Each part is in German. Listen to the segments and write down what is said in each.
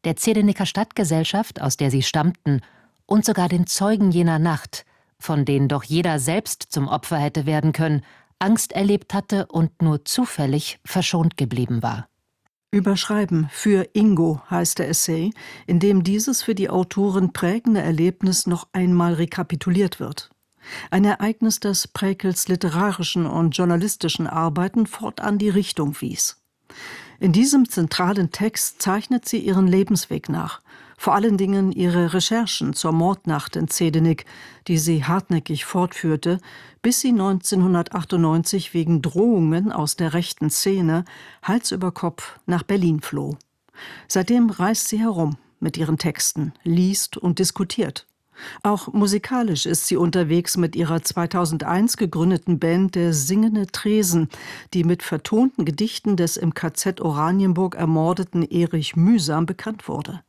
der Zedenicker Stadtgesellschaft, aus der sie stammten, und sogar den Zeugen jener Nacht, von denen doch jeder selbst zum Opfer hätte werden können, Angst erlebt hatte und nur zufällig verschont geblieben war. Überschreiben für Ingo heißt der Essay, in dem dieses für die Autorin prägende Erlebnis noch einmal rekapituliert wird. Ein Ereignis, das Präkels literarischen und journalistischen Arbeiten fortan die Richtung wies. In diesem zentralen Text zeichnet sie ihren Lebensweg nach, vor allen Dingen ihre Recherchen zur Mordnacht in Zedenik, die sie hartnäckig fortführte, bis sie 1998 wegen Drohungen aus der rechten Szene Hals über Kopf nach Berlin floh. Seitdem reist sie herum mit ihren Texten, liest und diskutiert. Auch musikalisch ist sie unterwegs mit ihrer 2001 gegründeten Band Der Singende Tresen, die mit vertonten Gedichten des im KZ Oranienburg ermordeten Erich Mühsam bekannt wurde.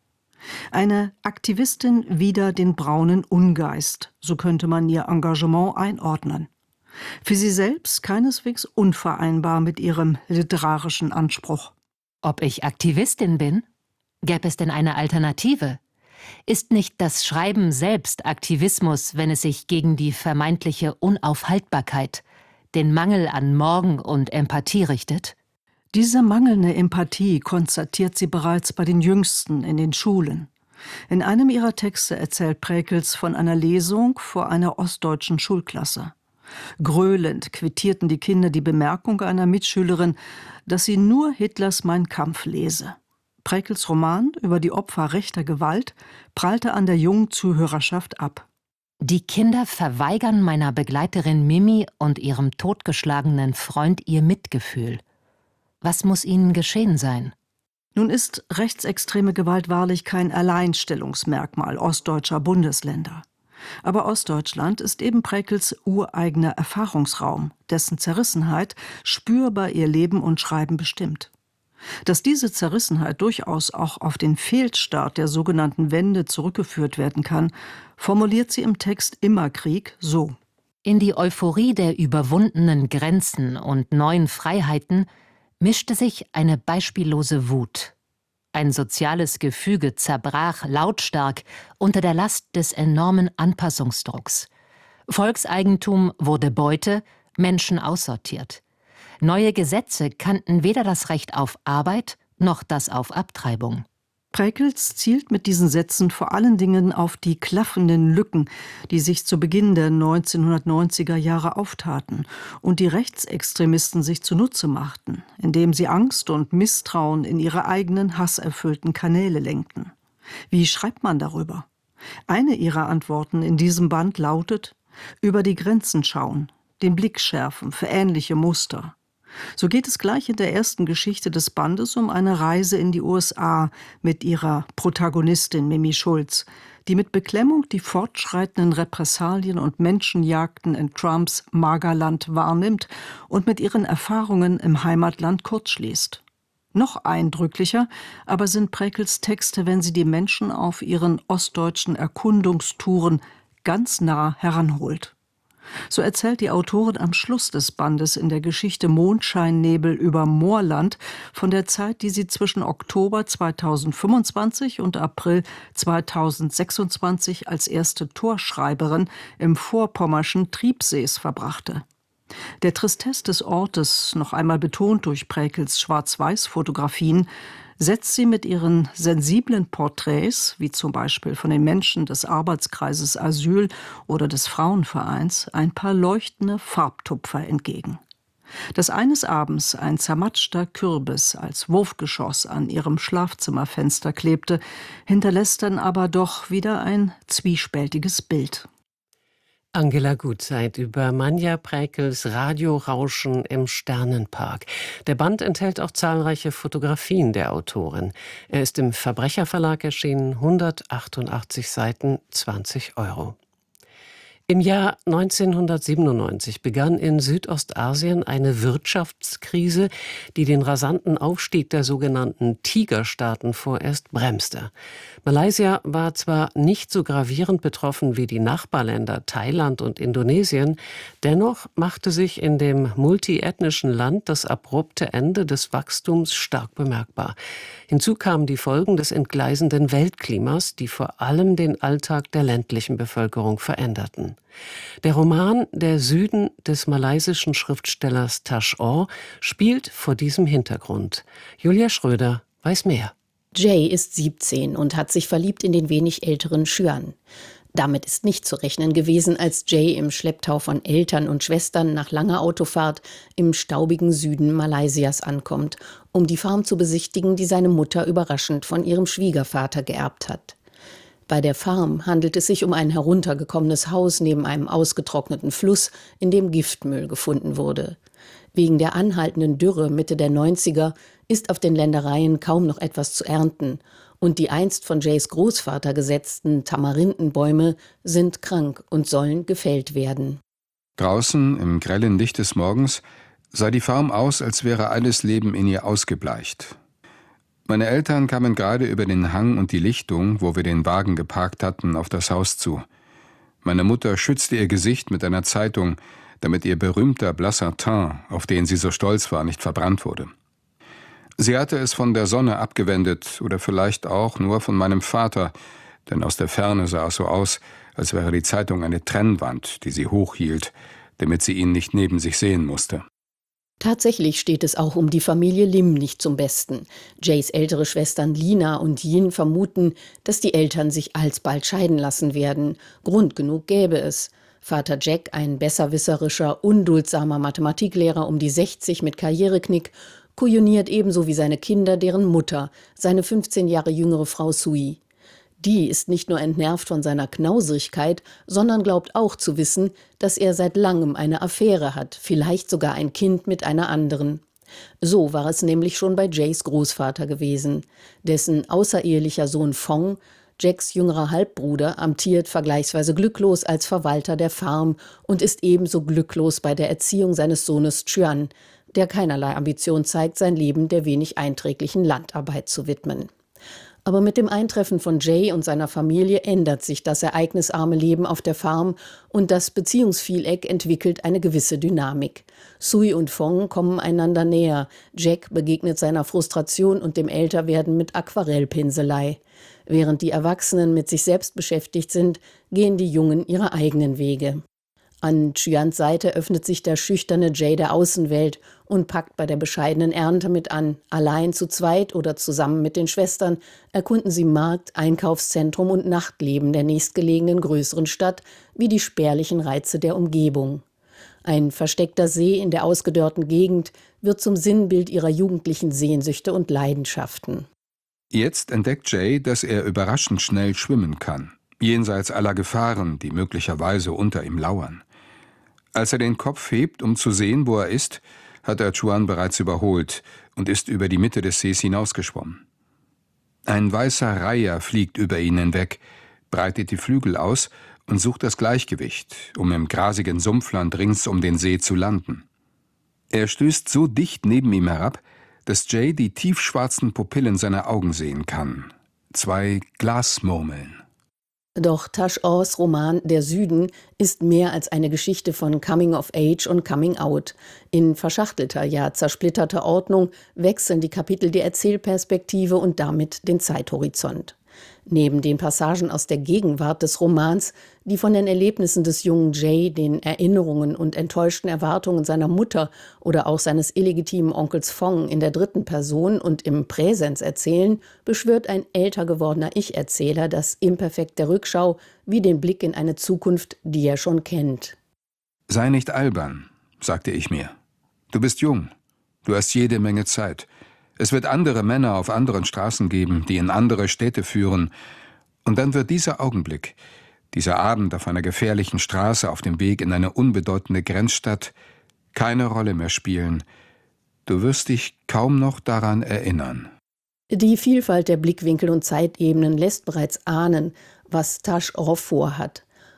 Eine Aktivistin wider den braunen Ungeist, so könnte man ihr Engagement einordnen. Für sie selbst keineswegs unvereinbar mit ihrem literarischen Anspruch. Ob ich Aktivistin bin? Gäbe es denn eine Alternative? Ist nicht das Schreiben selbst Aktivismus, wenn es sich gegen die vermeintliche Unaufhaltbarkeit, den Mangel an Morgen und Empathie richtet? Diese mangelnde Empathie konstatiert sie bereits bei den Jüngsten in den Schulen. In einem ihrer Texte erzählt Präkels von einer Lesung vor einer ostdeutschen Schulklasse. Gröhlend quittierten die Kinder die Bemerkung einer Mitschülerin, dass sie nur Hitlers Mein Kampf lese. Präkels Roman über die Opfer rechter Gewalt prallte an der jungen Zuhörerschaft ab. Die Kinder verweigern meiner Begleiterin Mimi und ihrem totgeschlagenen Freund ihr Mitgefühl. Was muss ihnen geschehen sein? Nun ist rechtsextreme Gewalt wahrlich kein Alleinstellungsmerkmal ostdeutscher Bundesländer. Aber Ostdeutschland ist eben Präkels ureigener Erfahrungsraum, dessen Zerrissenheit spürbar ihr Leben und Schreiben bestimmt. Dass diese Zerrissenheit durchaus auch auf den Fehlstart der sogenannten Wende zurückgeführt werden kann, formuliert sie im Text Immerkrieg so: In die Euphorie der überwundenen Grenzen und neuen Freiheiten mischte sich eine beispiellose Wut. Ein soziales Gefüge zerbrach lautstark unter der Last des enormen Anpassungsdrucks. Volkseigentum wurde Beute, Menschen aussortiert. Neue Gesetze kannten weder das Recht auf Arbeit noch das auf Abtreibung. Präkels zielt mit diesen Sätzen vor allen Dingen auf die klaffenden Lücken, die sich zu Beginn der 1990er Jahre auftaten und die Rechtsextremisten sich zunutze machten, indem sie Angst und Misstrauen in ihre eigenen hasserfüllten Kanäle lenkten. Wie schreibt man darüber? Eine ihrer Antworten in diesem Band lautet: über die Grenzen schauen, den Blick schärfen für ähnliche Muster. So geht es gleich in der ersten Geschichte des Bandes um eine Reise in die USA mit ihrer Protagonistin Mimi Schulz, die mit Beklemmung die fortschreitenden Repressalien und Menschenjagden in Trumps Magerland wahrnimmt und mit ihren Erfahrungen im Heimatland kurzschließt. Noch eindrücklicher aber sind Präkels Texte, wenn sie die Menschen auf ihren ostdeutschen Erkundungstouren ganz nah heranholt. So erzählt die Autorin am Schluss des Bandes in der Geschichte Mondscheinnebel über Moorland von der Zeit, die sie zwischen Oktober 2025 und April 2026 als erste Torschreiberin im vorpommerschen Triebsees verbrachte. Der Tristesse des Ortes, noch einmal betont durch Präkels Schwarz-Weiß-Fotografien, setzt sie mit ihren sensiblen Porträts, wie zum Beispiel von den Menschen des Arbeitskreises Asyl oder des Frauenvereins, ein paar leuchtende Farbtupfer entgegen. Dass eines Abends ein zermatschter Kürbis als Wurfgeschoss an ihrem Schlafzimmerfenster klebte, hinterlässt dann aber doch wieder ein zwiespältiges Bild. Angela Gutzeit über Manja Präkels Radiorauschen im Sternenpark. Der Band enthält auch zahlreiche Fotografien der Autorin. Er ist im Verbrecherverlag erschienen, 188 Seiten, 20 €. Im Jahr 1997 begann in Südostasien eine Wirtschaftskrise, die den rasanten Aufstieg der sogenannten Tigerstaaten vorerst bremste. Malaysia war zwar nicht so gravierend betroffen wie die Nachbarländer Thailand und Indonesien, dennoch machte sich in dem multiethnischen Land das abrupte Ende des Wachstums stark bemerkbar. Hinzu kamen die Folgen des entgleisenden Weltklimas, die vor allem den Alltag der ländlichen Bevölkerung veränderten. Der Roman Der Süden des malaysischen Schriftstellers Tash Aw spielt vor diesem Hintergrund. Julia Schröder weiß mehr. Jay ist 17 und hat sich verliebt in den wenig älteren Xuan. Damit ist nicht zu rechnen gewesen, als Jay im Schlepptau von Eltern und Schwestern nach langer Autofahrt im staubigen Süden Malaysias ankommt, um die Farm zu besichtigen, die seine Mutter überraschend von ihrem Schwiegervater geerbt hat. Bei der Farm handelt es sich um ein heruntergekommenes Haus neben einem ausgetrockneten Fluss, in dem Giftmüll gefunden wurde. Wegen der anhaltenden Dürre Mitte der 90er ist auf den Ländereien kaum noch etwas zu ernten und die einst von Jays Großvater gesetzten Tamarindenbäume sind krank und sollen gefällt werden. Draußen, im grellen Licht des Morgens, sah die Farm aus, als wäre alles Leben in ihr ausgebleicht. Meine Eltern kamen gerade über den Hang und die Lichtung, wo wir den Wagen geparkt hatten, auf das Haus zu. Meine Mutter schützte ihr Gesicht mit einer Zeitung, damit ihr berühmter blasser Teint, auf den sie so stolz war, nicht verbrannt wurde. Sie hatte es von der Sonne abgewendet oder vielleicht auch nur von meinem Vater, denn aus der Ferne sah es so aus, als wäre die Zeitung eine Trennwand, die sie hochhielt, damit sie ihn nicht neben sich sehen musste. Tatsächlich steht es auch um die Familie Lim nicht zum Besten. Jays ältere Schwestern Lina und Yin vermuten, dass die Eltern sich alsbald scheiden lassen werden. Grund genug gäbe es. Vater Jack, ein besserwisserischer, unduldsamer Mathematiklehrer um die 60 mit Karriereknick, kujoniert ebenso wie seine Kinder deren Mutter, seine 15 Jahre jüngere Frau Sui. Die ist nicht nur entnervt von seiner Knauserigkeit, sondern glaubt auch zu wissen, dass er seit langem eine Affäre hat, vielleicht sogar ein Kind mit einer anderen. So war es nämlich schon bei Jays Großvater gewesen. Dessen außerehelicher Sohn Fong, Jacks jüngerer Halbbruder, amtiert vergleichsweise glücklos als Verwalter der Farm und ist ebenso glücklos bei der Erziehung seines Sohnes Chuan, der keinerlei Ambition zeigt, sein Leben der wenig einträglichen Landarbeit zu widmen. Aber mit dem Eintreffen von Jay und seiner Familie ändert sich das ereignisarme Leben auf der Farm und das Beziehungsvieleck entwickelt eine gewisse Dynamik. Sui und Fong kommen einander näher. Jack begegnet seiner Frustration und dem Älterwerden mit Aquarellpinselei. Während die Erwachsenen mit sich selbst beschäftigt sind, gehen die Jungen ihre eigenen Wege. An Chuans Seite öffnet sich der schüchterne Jay der Außenwelt und packt bei der bescheidenen Ernte mit an. Allein, zu zweit oder zusammen mit den Schwestern erkunden sie Markt, Einkaufszentrum und Nachtleben der nächstgelegenen größeren Stadt wie die spärlichen Reize der Umgebung. Ein versteckter See in der ausgedörrten Gegend wird zum Sinnbild ihrer jugendlichen Sehnsüchte und Leidenschaften. Jetzt entdeckt Jay, dass er überraschend schnell schwimmen kann, jenseits aller Gefahren, die möglicherweise unter ihm lauern. Als er den Kopf hebt, um zu sehen, wo er ist, hat er Chuan bereits überholt und ist über die Mitte des Sees hinausgeschwommen. Ein weißer Reiher fliegt über ihn hinweg, breitet die Flügel aus und sucht das Gleichgewicht, um im grasigen Sumpfland rings um den See zu landen. Er stößt so dicht neben ihm herab, dass Jay die tiefschwarzen Pupillen seiner Augen sehen kann. 2 Glasmurmeln. Doch Tash Aws Roman Der Süden ist mehr als eine Geschichte von Coming of Age und Coming Out. In verschachtelter, ja zersplitterter Ordnung wechseln die Kapitel die Erzählperspektive und damit den Zeithorizont. Neben den Passagen aus der Gegenwart des Romans, die von den Erlebnissen des jungen Jay, den Erinnerungen und enttäuschten Erwartungen seiner Mutter oder auch seines illegitimen Onkels Fong in der dritten Person und im Präsens erzählen, beschwört ein älter gewordener Ich-Erzähler das Imperfekt der Rückschau wie den Blick in eine Zukunft, die er schon kennt. »Sei nicht albern«, sagte ich mir. »Du bist jung. Du hast jede Menge Zeit. Es wird andere Männer auf anderen Straßen geben, die in andere Städte führen. Und dann wird dieser Augenblick, dieser Abend auf einer gefährlichen Straße auf dem Weg in eine unbedeutende Grenzstadt, keine Rolle mehr spielen. Du wirst dich kaum noch daran erinnern.« Die Vielfalt der Blickwinkel und Zeitebenen lässt bereits ahnen, was Tash Aw vorhat.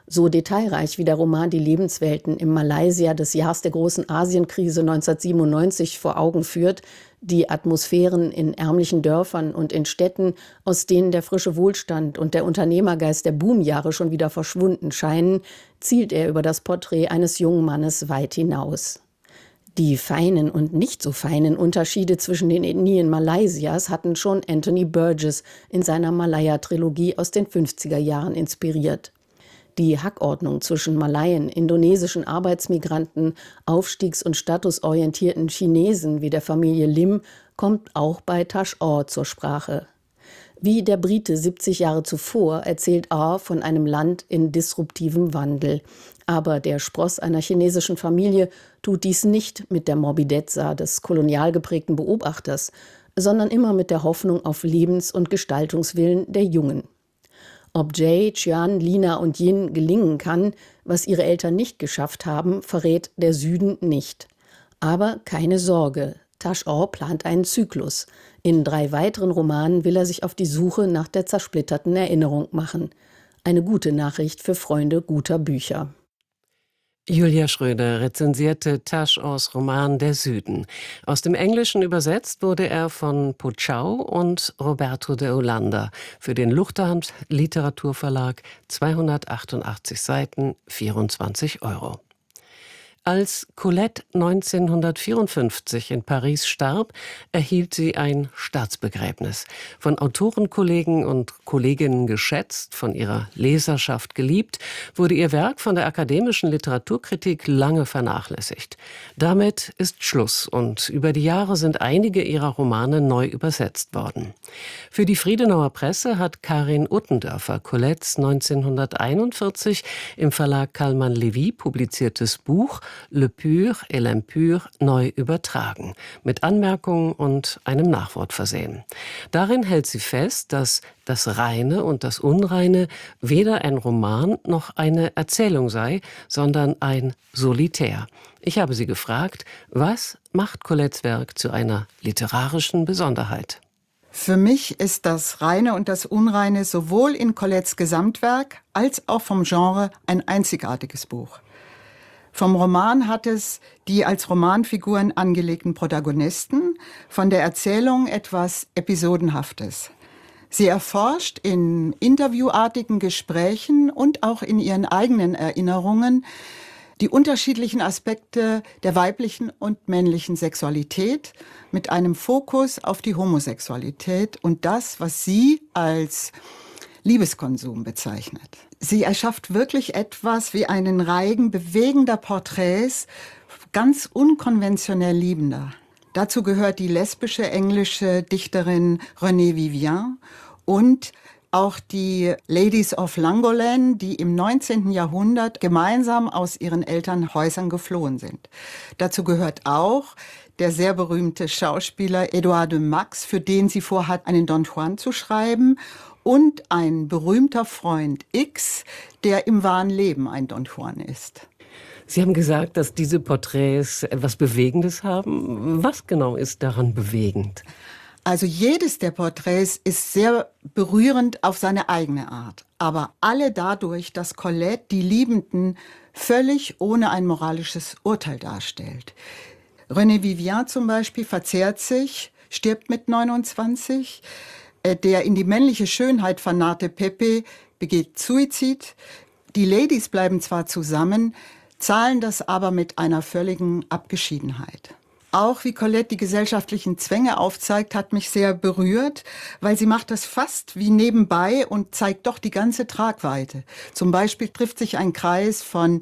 So detailreich wie der Roman die Lebenswelten im Malaysia des Jahres der großen Asienkrise 1997 vor Augen führt, die Atmosphären in ärmlichen Dörfern und in Städten, aus denen der frische Wohlstand und der Unternehmergeist der Boomjahre schon wieder verschwunden scheinen, zielt er über das Porträt eines jungen Mannes weit hinaus. Die feinen und nicht so feinen Unterschiede zwischen den Ethnien Malaysias hatten schon Anthony Burgess in seiner Malaya-Trilogie aus den 50er Jahren inspiriert. Die Hackordnung zwischen Malaien, indonesischen Arbeitsmigranten, aufstiegs- und statusorientierten Chinesen wie der Familie Lim kommt auch bei Tash Aw zur Sprache. Wie der Brite 70 Jahre zuvor erzählt Aw von einem Land in disruptivem Wandel. Aber der Spross einer chinesischen Familie tut dies nicht mit der Morbidezza des kolonial geprägten Beobachters, sondern immer mit der Hoffnung auf Lebens- und Gestaltungswillen der Jungen. Ob Jay, Chuan, Lina und Yin gelingen kann, was ihre Eltern nicht geschafft haben, verrät der Süden nicht. Aber keine Sorge, Tash Aw plant einen Zyklus. In 3 weiteren Romanen will er sich auf die Suche nach der zersplitterten Erinnerung machen. Eine gute Nachricht für Freunde guter Bücher. Julia Schröder rezensierte Tash Aws Roman Der Süden. Aus dem Englischen übersetzt wurde er von Po Chau und Roberto de Holanda für den Luchterhand Literaturverlag, 288 Seiten, 24 €. Als Colette 1954 in Paris starb, erhielt sie ein Staatsbegräbnis. Von Autorenkollegen und Kolleginnen geschätzt, von ihrer Leserschaft geliebt, wurde ihr Werk von der akademischen Literaturkritik lange vernachlässigt. Damit ist Schluss und über die Jahre sind einige ihrer Romane neu übersetzt worden. Für die Friedenauer Presse hat Karin Uttendörfer Colettes 1941 im Verlag Kallmann-Levy publiziertes Buch Le Pur et l'Impur neu übertragen, mit Anmerkungen und einem Nachwort versehen. Darin hält sie fest, dass das Reine und das Unreine weder ein Roman noch eine Erzählung sei, sondern ein Solitär. Ich habe sie gefragt, was macht Colettes Werk zu einer literarischen Besonderheit? Für mich ist das Reine und das Unreine sowohl in Colettes Gesamtwerk als auch vom Genre ein einzigartiges Buch. Vom Roman hat es die als Romanfiguren angelegten Protagonisten, von der Erzählung etwas Episodenhaftes. Sie erforscht in interviewartigen Gesprächen und auch in ihren eigenen Erinnerungen die unterschiedlichen Aspekte der weiblichen und männlichen Sexualität mit einem Fokus auf die Homosexualität und das, was sie als Liebeskonsum bezeichnet. Sie erschafft wirklich etwas wie einen Reigen bewegender Porträts ganz unkonventionell Liebender. Dazu gehört die lesbische englische Dichterin Renée Vivien und auch die Ladies of Langolan, die im 19. Jahrhundert gemeinsam aus ihren Elternhäusern geflohen sind. Dazu gehört auch der sehr berühmte Schauspieler Edouard de Max, für den sie vorhat, einen Don Juan zu schreiben, und ein berühmter Freund X, der im wahren Leben ein Don Juan ist. Sie haben gesagt, dass diese Porträts etwas Bewegendes haben. Was genau ist daran bewegend? Also jedes der Porträts ist sehr berührend auf seine eigene Art, aber alle dadurch, dass Colette die Liebenden völlig ohne ein moralisches Urteil darstellt. Renée Vivien zum Beispiel verzehrt sich, stirbt mit 29. Der in die männliche Schönheit vernarrte Pepe begeht Suizid. Die Ladies bleiben zwar zusammen, zahlen das aber mit einer völligen Abgeschiedenheit. Auch wie Colette die gesellschaftlichen Zwänge aufzeigt, hat mich sehr berührt, weil sie macht das fast wie nebenbei und zeigt doch die ganze Tragweite. Zum Beispiel trifft sich ein Kreis von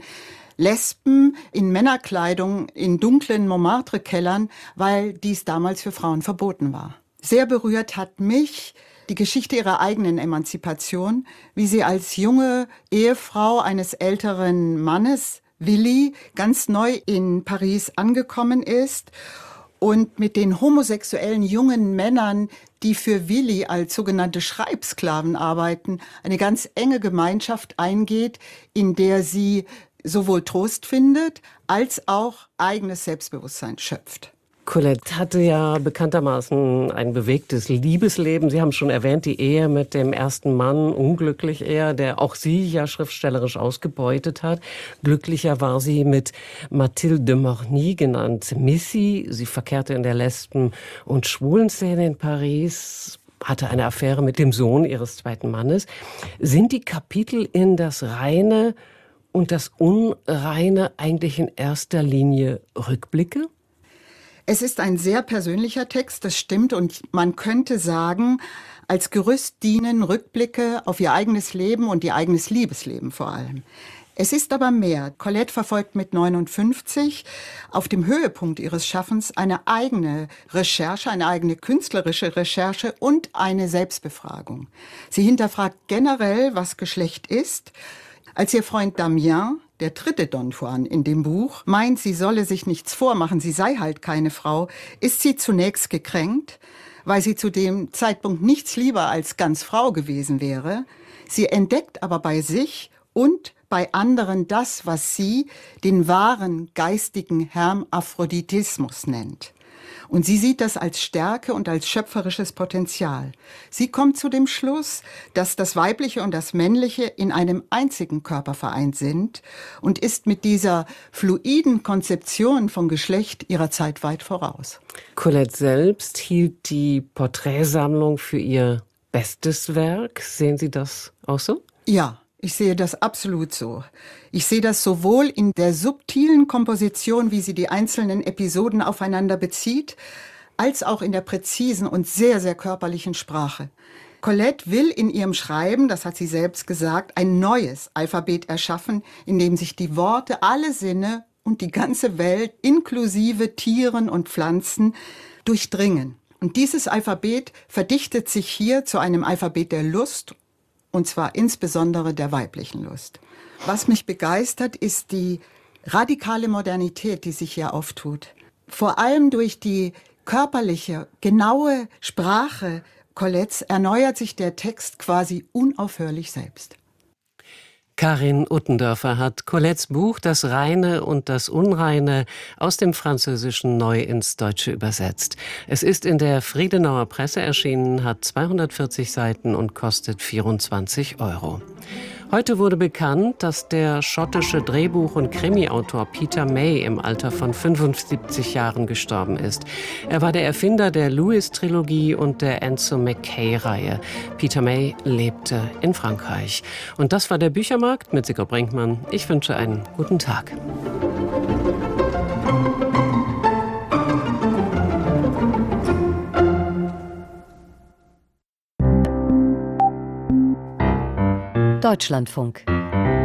Lesben in Männerkleidung in dunklen Montmartre-Kellern, weil dies damals für Frauen verboten war. Sehr berührt hat mich die Geschichte ihrer eigenen Emanzipation, wie sie als junge Ehefrau eines älteren Mannes, Willi, ganz neu in Paris angekommen ist und mit den homosexuellen jungen Männern, die für Willi als sogenannte Schreibsklaven arbeiten, eine ganz enge Gemeinschaft eingeht, in der sie sowohl Trost findet, als auch eigenes Selbstbewusstsein schöpft. Colette hatte ja bekanntermaßen ein bewegtes Liebesleben. Sie haben schon erwähnt, die Ehe mit dem ersten Mann, unglücklich eher, der auch sie ja schriftstellerisch ausgebeutet hat. Glücklicher war sie mit Mathilde de Morny, genannt Missy. Sie verkehrte in der Lesben- und Schwulenszene in Paris, hatte eine Affäre mit dem Sohn ihres zweiten Mannes. Sind die Kapitel in das Reine und das Unreine eigentlich in erster Linie Rückblicke? Es ist ein sehr persönlicher Text, das stimmt, und man könnte sagen, als Gerüst dienen Rückblicke auf ihr eigenes Leben und ihr eigenes Liebesleben vor allem. Es ist aber mehr. Colette verfolgt mit 59 auf dem Höhepunkt ihres Schaffens eine eigene Recherche, eine eigene künstlerische Recherche und eine Selbstbefragung. Sie hinterfragt generell, was Geschlecht ist. Als ihr Freund Damien, der dritte Don Juan in dem Buch, meint, sie solle sich nichts vormachen, sie sei halt keine Frau, ist sie zunächst gekränkt, weil sie zu dem Zeitpunkt nichts lieber als ganz Frau gewesen wäre. Sie entdeckt aber bei sich und bei anderen das, was sie den wahren geistigen Hermaphroditismus nennt. Und sie sieht das als Stärke und als schöpferisches Potenzial. Sie kommt zu dem Schluss, dass das Weibliche und das Männliche in einem einzigen Körper vereint sind und ist mit dieser fluiden Konzeption von Geschlecht ihrer Zeit weit voraus. Colette selbst hielt die Porträtsammlung für ihr bestes Werk. Sehen Sie das auch so? Ja. Ich sehe das absolut so. Ich sehe das sowohl in der subtilen Komposition, wie sie die einzelnen Episoden aufeinander bezieht, als auch in der präzisen und sehr, sehr körperlichen Sprache. Colette will in ihrem Schreiben, das hat sie selbst gesagt, ein neues Alphabet erschaffen, in dem sich die Worte, alle Sinne und die ganze Welt, inklusive Tieren und Pflanzen, durchdringen. Und dieses Alphabet verdichtet sich hier zu einem Alphabet der Lust, und zwar insbesondere der weiblichen Lust. Was mich begeistert, ist die radikale Modernität, die sich hier auftut. Vor allem durch die körperliche, genaue Sprache Colettes erneuert sich der Text quasi unaufhörlich selbst. Karin Uttendörfer hat Colettes Buch »Das Reine und das Unreine« aus dem Französischen neu ins Deutsche übersetzt. Es ist in der Friedenauer Presse erschienen, hat 240 Seiten und kostet 24 €. Heute wurde bekannt, dass der schottische Drehbuch- und Krimiautor Peter May im Alter von 75 Jahren gestorben ist. Er war der Erfinder der Lewis-Trilogie und der Enzo Mackay-Reihe. Peter May lebte in Frankreich. Und das war der Büchermarkt mit Sigrid Brinkmann. Ich wünsche einen guten Tag. Deutschlandfunk.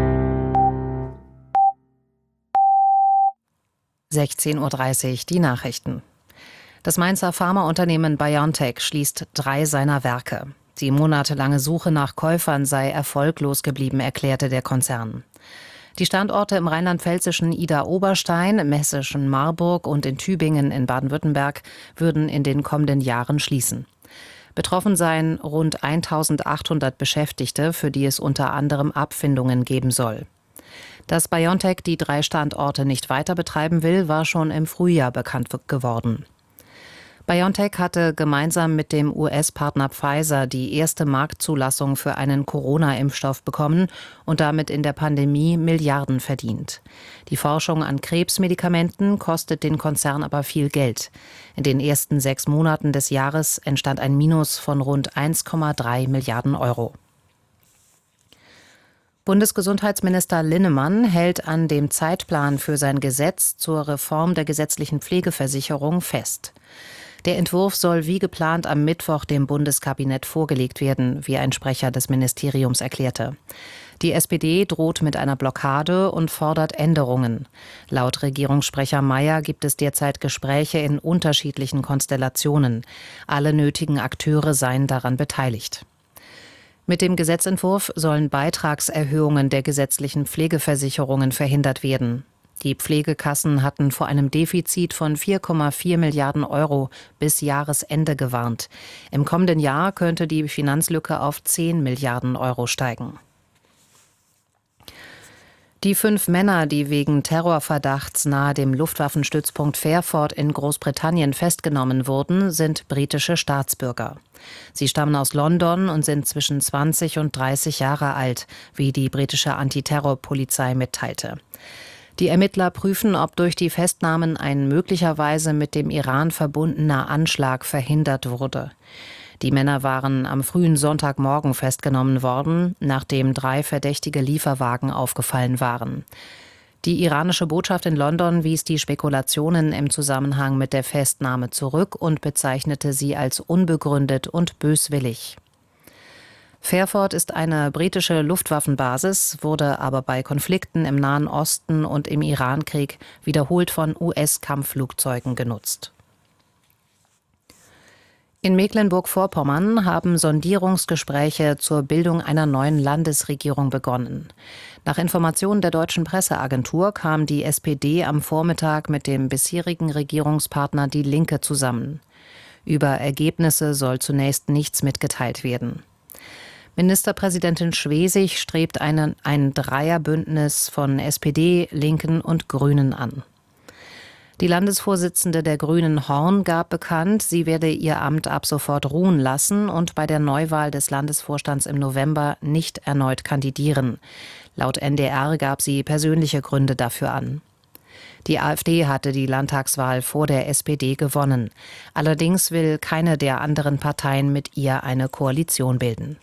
16:30 Uhr, die Nachrichten. Das Mainzer Pharmaunternehmen BioNTech schließt 3 seiner Werke. Die monatelange Suche nach Käufern sei erfolglos geblieben, erklärte der Konzern. Die Standorte im rheinland-pfälzischen Idar-Oberstein, im hessischen Marburg und in Tübingen in Baden-Württemberg würden in den kommenden Jahren schließen. Betroffen seien rund 1.800 Beschäftigte, für die es unter anderem Abfindungen geben soll. Dass BioNTech die 3 Standorte nicht weiter betreiben will, war schon im Frühjahr bekannt geworden. BioNTech hatte gemeinsam mit dem US-Partner Pfizer die erste Marktzulassung für einen Corona-Impfstoff bekommen und damit in der Pandemie Milliarden verdient. Die Forschung an Krebsmedikamenten kostet den Konzern aber viel Geld. In den ersten 6 Monaten des Jahres entstand ein Minus von rund 1,3 Milliarden €. Bundesgesundheitsminister Linnemann hält an dem Zeitplan für sein Gesetz zur Reform der gesetzlichen Pflegeversicherung fest. Der Entwurf soll wie geplant am Mittwoch dem Bundeskabinett vorgelegt werden, wie ein Sprecher des Ministeriums erklärte. Die SPD droht mit einer Blockade und fordert Änderungen. Laut Regierungssprecher Mayer gibt es derzeit Gespräche in unterschiedlichen Konstellationen. Alle nötigen Akteure seien daran beteiligt. Mit dem Gesetzentwurf sollen Beitragserhöhungen der gesetzlichen Pflegeversicherungen verhindert werden. Die Pflegekassen hatten vor einem Defizit von 4,4 Milliarden € bis Jahresende gewarnt. Im kommenden Jahr könnte die Finanzlücke auf 10 Milliarden € steigen. Die 5 Männer, die wegen Terrorverdachts nahe dem Luftwaffenstützpunkt Fairford in Großbritannien festgenommen wurden, sind britische Staatsbürger. Sie stammen aus London und sind zwischen 20 und 30 Jahre alt, wie die britische Antiterrorpolizei mitteilte. Die Ermittler prüfen, ob durch die Festnahmen ein möglicherweise mit dem Iran verbundener Anschlag verhindert wurde. Die Männer waren am frühen Sonntagmorgen festgenommen worden, nachdem 3 verdächtige Lieferwagen aufgefallen waren. Die iranische Botschaft in London wies die Spekulationen im Zusammenhang mit der Festnahme zurück und bezeichnete sie als unbegründet und böswillig. Fairford ist eine britische Luftwaffenbasis, wurde aber bei Konflikten im Nahen Osten und im Irankrieg wiederholt von US-Kampfflugzeugen genutzt. In Mecklenburg-Vorpommern haben Sondierungsgespräche zur Bildung einer neuen Landesregierung begonnen. Nach Informationen der Deutschen Presseagentur kam die SPD am Vormittag mit dem bisherigen Regierungspartner Die Linke zusammen. Über Ergebnisse soll zunächst nichts mitgeteilt werden. Ministerpräsidentin Schwesig strebt ein Dreierbündnis von SPD, Linken und Grünen an. Die Landesvorsitzende der Grünen, Horn, gab bekannt, sie werde ihr Amt ab sofort ruhen lassen und bei der Neuwahl des Landesvorstands im November nicht erneut kandidieren. Laut NDR gab sie persönliche Gründe dafür an. Die AfD hatte die Landtagswahl vor der SPD gewonnen. Allerdings will keine der anderen Parteien mit ihr eine Koalition bilden.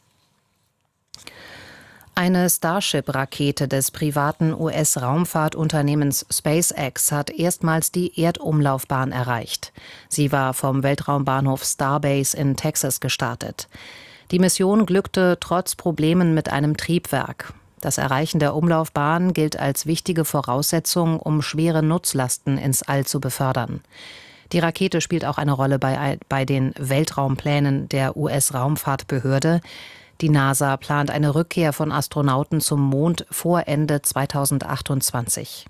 Eine Starship-Rakete des privaten US-Raumfahrtunternehmens SpaceX hat erstmals die Erdumlaufbahn erreicht. Sie war vom Weltraumbahnhof Starbase in Texas gestartet. Die Mission glückte trotz Problemen mit einem Triebwerk. Das Erreichen der Umlaufbahn gilt als wichtige Voraussetzung, um schwere Nutzlasten ins All zu befördern. Die Rakete spielt auch eine Rolle bei den Weltraumplänen der US-Raumfahrtbehörde. Die NASA plant eine Rückkehr von Astronauten zum Mond vor Ende 2028.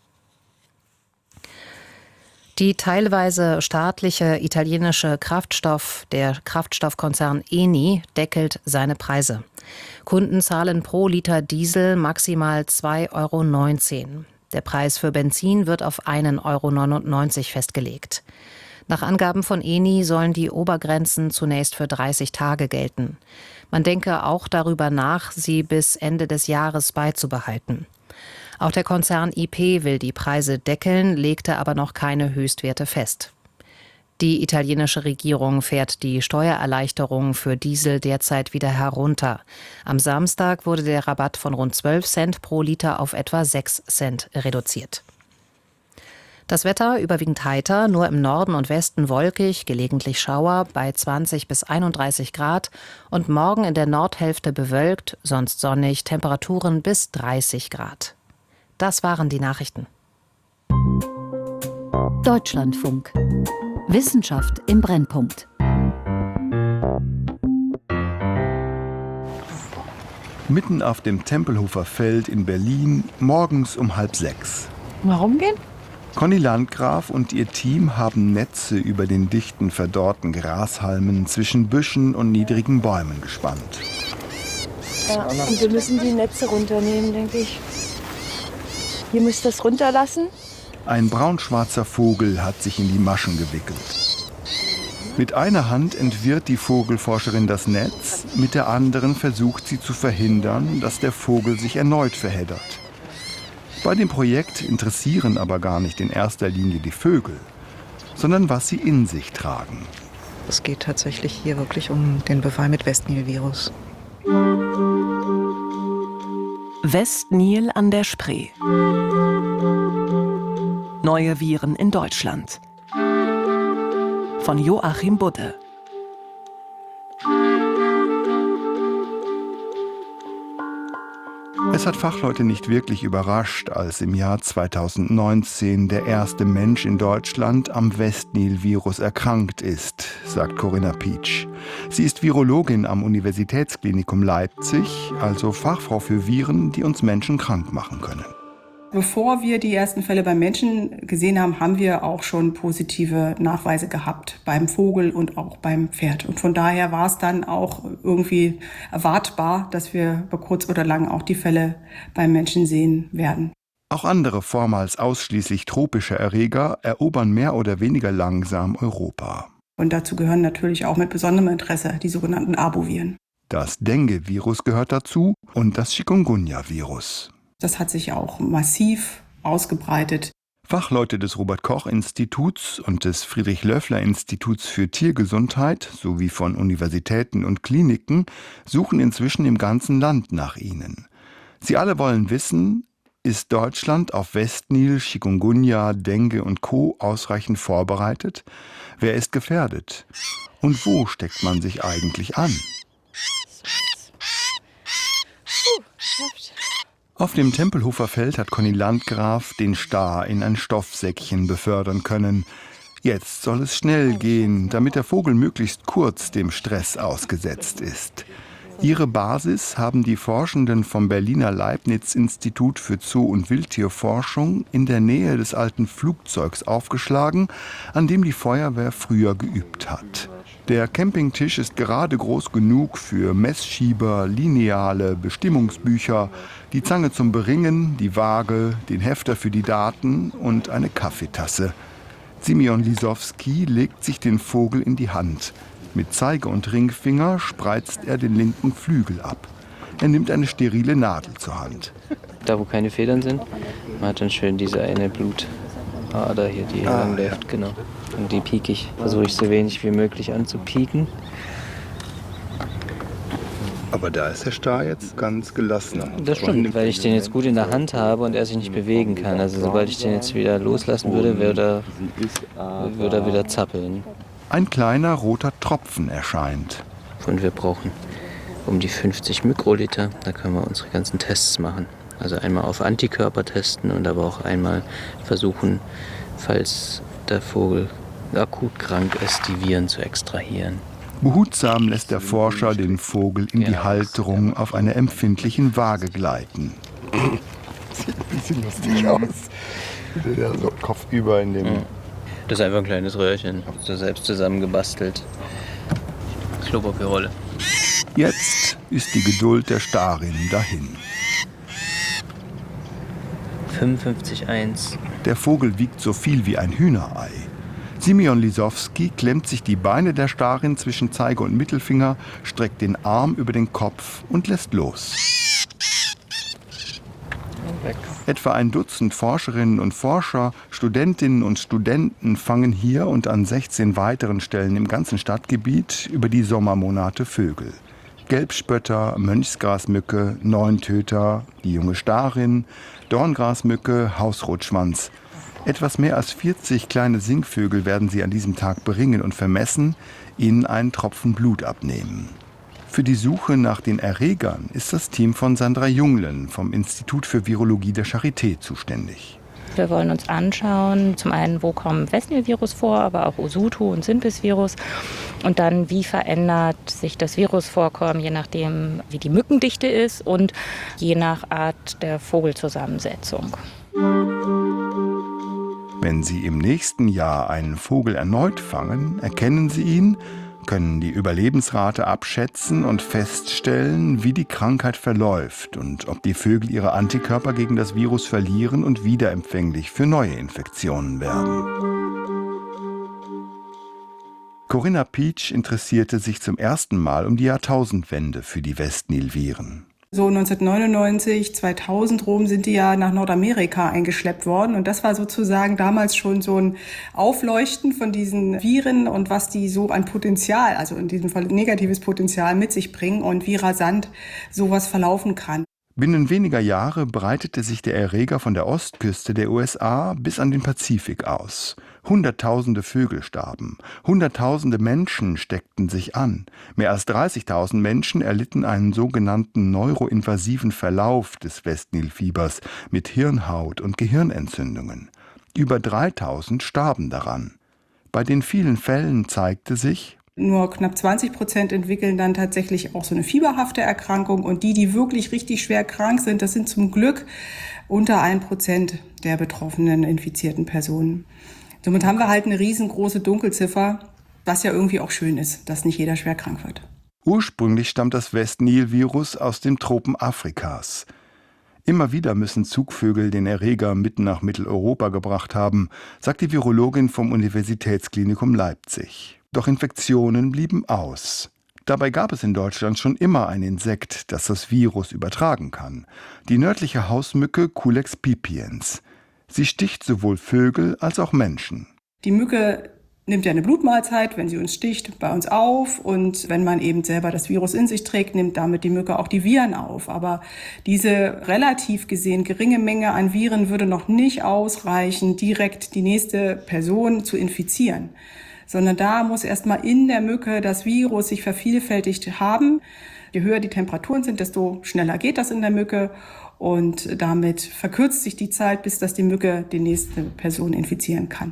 Die teilweise staatliche italienische der Kraftstoffkonzern Eni, deckelt seine Preise. Kunden zahlen pro Liter Diesel maximal 2,19 €. Der Preis für Benzin wird auf 1,99 € festgelegt. Nach Angaben von Eni sollen die Obergrenzen zunächst für 30 Tage gelten. Man denke auch darüber nach, sie bis Ende des Jahres beizubehalten. Auch der Konzern IP will die Preise deckeln, legte aber noch keine Höchstwerte fest. Die italienische Regierung fährt die Steuererleichterung für Diesel derzeit wieder herunter. Am Samstag wurde der Rabatt von rund 12 Cent pro Liter auf etwa 6 Cent reduziert. Das Wetter überwiegend heiter, nur im Norden und Westen wolkig, gelegentlich Schauer bei 20 bis 31 Grad und morgen in der Nordhälfte bewölkt, sonst sonnig, Temperaturen bis 30 Grad. Das waren die Nachrichten. Deutschlandfunk. Wissenschaft im Brennpunkt. Mitten auf dem Tempelhofer Feld in Berlin, morgens um 5:30. Warum gehen? Conny Landgraf und ihr Team haben Netze über den dichten, verdorrten Grashalmen zwischen Büschen und niedrigen Bäumen gespannt. Ja, und wir müssen die Netze runternehmen, denke ich. Hier müsst ihr das runterlassen. Ein braunschwarzer Vogel hat sich in die Maschen gewickelt. Mit einer Hand entwirrt die Vogelforscherin das Netz, mit der anderen versucht sie zu verhindern, dass der Vogel sich erneut verheddert. Bei dem Projekt interessieren aber gar nicht in erster Linie die Vögel, sondern was sie in sich tragen. Es geht tatsächlich hier wirklich um den Befall mit Westnil-Virus. Westnil an der Spree. Neue Viren in Deutschland. Von Joachim Budde. Es hat Fachleute nicht wirklich überrascht, als im Jahr 2019 der erste Mensch in Deutschland am Westnil-Virus erkrankt ist, sagt Corinna Pietsch. Sie ist Virologin am Universitätsklinikum Leipzig, also Fachfrau für Viren, die uns Menschen krank machen können. Bevor wir die ersten Fälle beim Menschen gesehen haben, haben wir auch schon positive Nachweise gehabt beim Vogel und auch beim Pferd. Und von daher war es dann auch irgendwie erwartbar, dass wir über kurz oder lang auch die Fälle beim Menschen sehen werden. Auch andere vormals ausschließlich tropische Erreger erobern mehr oder weniger langsam Europa. Und dazu gehören natürlich auch mit besonderem Interesse die sogenannten Arboviren. Das Dengue-Virus gehört dazu und das Chikungunya-Virus. Das hat sich auch massiv ausgebreitet. Fachleute des Robert-Koch-Instituts und des Friedrich-Löffler-Instituts für Tiergesundheit sowie von Universitäten und Kliniken suchen inzwischen im ganzen Land nach ihnen. Sie alle wollen wissen, ist Deutschland auf Westnil, Chikungunya, Dengue und Co. ausreichend vorbereitet? Wer ist gefährdet? Und wo steckt man sich eigentlich an? Auf dem Tempelhofer Feld hat Conny Landgraf den Star in ein Stoffsäckchen befördern können. Jetzt soll es schnell gehen, damit der Vogel möglichst kurz dem Stress ausgesetzt ist. Ihre Basis haben die Forschenden vom Berliner Leibniz-Institut für Zoo- und Wildtierforschung in der Nähe des alten Flugzeugs aufgeschlagen, an dem die Feuerwehr früher geübt hat. Der Campingtisch ist gerade groß genug für Messschieber, Lineale, Bestimmungsbücher, die Zange zum Beringen, die Waage, den Hefter für die Daten und eine Kaffeetasse. Simeon Lisowski legt sich den Vogel in die Hand. Mit Zeige- und Ringfinger spreizt er den linken Flügel ab. Er nimmt eine sterile Nadel zur Hand. Da, wo keine Federn sind, man hat dann schön diese eine Blutader hier, die hier lang läuft, genau. Und die pieke ich. Versuche ich so wenig wie möglich anzupieken. Aber da ist der Star jetzt ganz gelassener. Das stimmt, weil ich den jetzt gut in der Hand habe und er sich nicht bewegen kann. Also sobald ich den jetzt wieder loslassen würde, würde er wieder zappeln. Ein kleiner roter Tropfen erscheint. Und wir brauchen um die 50 Mikroliter. Da können wir unsere ganzen Tests machen. Also einmal auf Antikörper testen und aber auch einmal versuchen, falls der Vogel akut krank ist, die Viren zu extrahieren. Behutsam lässt der Forscher den Vogel in die Halterung auf einer empfindlichen Waage gleiten. Sieht ein bisschen lustig aus. Der so kopfüber in dem... Das ist einfach ein kleines Röhrchen, so selbst zusammengebastelt. Klopapierrolle. Jetzt ist die Geduld der Starin dahin. 55,1. Der Vogel wiegt so viel wie ein Hühnerei. Simeon Lisowski klemmt sich die Beine der Starin zwischen Zeige und Mittelfinger, streckt den Arm über den Kopf und lässt los. Weg. Etwa ein Dutzend Forscherinnen und Forscher, Studentinnen und Studenten fangen hier und an 16 weiteren Stellen im ganzen Stadtgebiet über die Sommermonate Vögel. Gelbspötter, Mönchsgrasmücke, Neuntöter, die junge Starin, Dorngrasmücke, Hausrotschwanz. Etwas mehr als 40 kleine Singvögel werden sie an diesem Tag beringen und vermessen, ihnen einen Tropfen Blut abnehmen. Für die Suche nach den Erregern ist das Team von Sandra Junglen vom Institut für Virologie der Charité zuständig. Wir wollen uns anschauen, zum einen, wo kommt Westnil-Virus vor, aber auch Usutu und Simpis-Virus. Und dann, wie verändert sich das Virusvorkommen, je nachdem, wie die Mückendichte ist und je nach Art der Vogelzusammensetzung. Wenn Sie im nächsten Jahr einen Vogel erneut fangen, erkennen Sie ihn, können die Überlebensrate abschätzen und feststellen, wie die Krankheit verläuft und ob die Vögel ihre Antikörper gegen das Virus verlieren und wieder empfänglich für neue Infektionen werden. Corinna Pietsch interessierte sich zum ersten Mal um die Jahrtausendwende für die Westnil-Viren. So 1999, 2000 rum sind die ja nach Nordamerika eingeschleppt worden. Und das war sozusagen damals schon so ein Aufleuchten von diesen Viren und was die so an Potenzial, also in diesem Fall negatives Potenzial mit sich bringen und wie rasant sowas verlaufen kann. Binnen weniger Jahre breitete sich der Erreger von der Ostküste der USA bis an den Pazifik aus. Hunderttausende Vögel starben, Hunderttausende Menschen steckten sich an. Mehr als 30.000 Menschen erlitten einen sogenannten neuroinvasiven Verlauf des Westnil-Fiebers mit Hirnhaut- und Gehirnentzündungen. Über 3.000 starben daran. Bei den vielen Fällen zeigte sich, nur knapp 20% entwickeln dann tatsächlich auch so eine fieberhafte Erkrankung. Und die wirklich richtig schwer krank sind, das sind zum Glück unter 1% der betroffenen infizierten Personen. Somit haben wir halt eine riesengroße Dunkelziffer, was ja irgendwie auch schön ist, dass nicht jeder schwer krank wird. Ursprünglich stammt das West-Nil-Virus aus den Tropen Afrikas. Immer wieder müssen Zugvögel den Erreger mitten nach Mitteleuropa gebracht haben, sagt die Virologin vom Universitätsklinikum Leipzig. Doch Infektionen blieben aus. Dabei gab es in Deutschland schon immer ein Insekt, das das Virus übertragen kann. Die nördliche Hausmücke Culex pipiens. Sie sticht sowohl Vögel als auch Menschen. Die Mücke nimmt ja eine Blutmahlzeit, wenn sie uns sticht, bei uns auf. Und wenn man eben selber das Virus in sich trägt, nimmt damit die Mücke auch die Viren auf. Aber diese relativ gesehen geringe Menge an Viren würde noch nicht ausreichen, direkt die nächste Person zu infizieren. Sondern da muss erstmal in der Mücke das Virus sich vervielfältigt haben. Je höher die Temperaturen sind, desto schneller geht das in der Mücke. Und damit verkürzt sich die Zeit, bis dass die Mücke die nächste Person infizieren kann.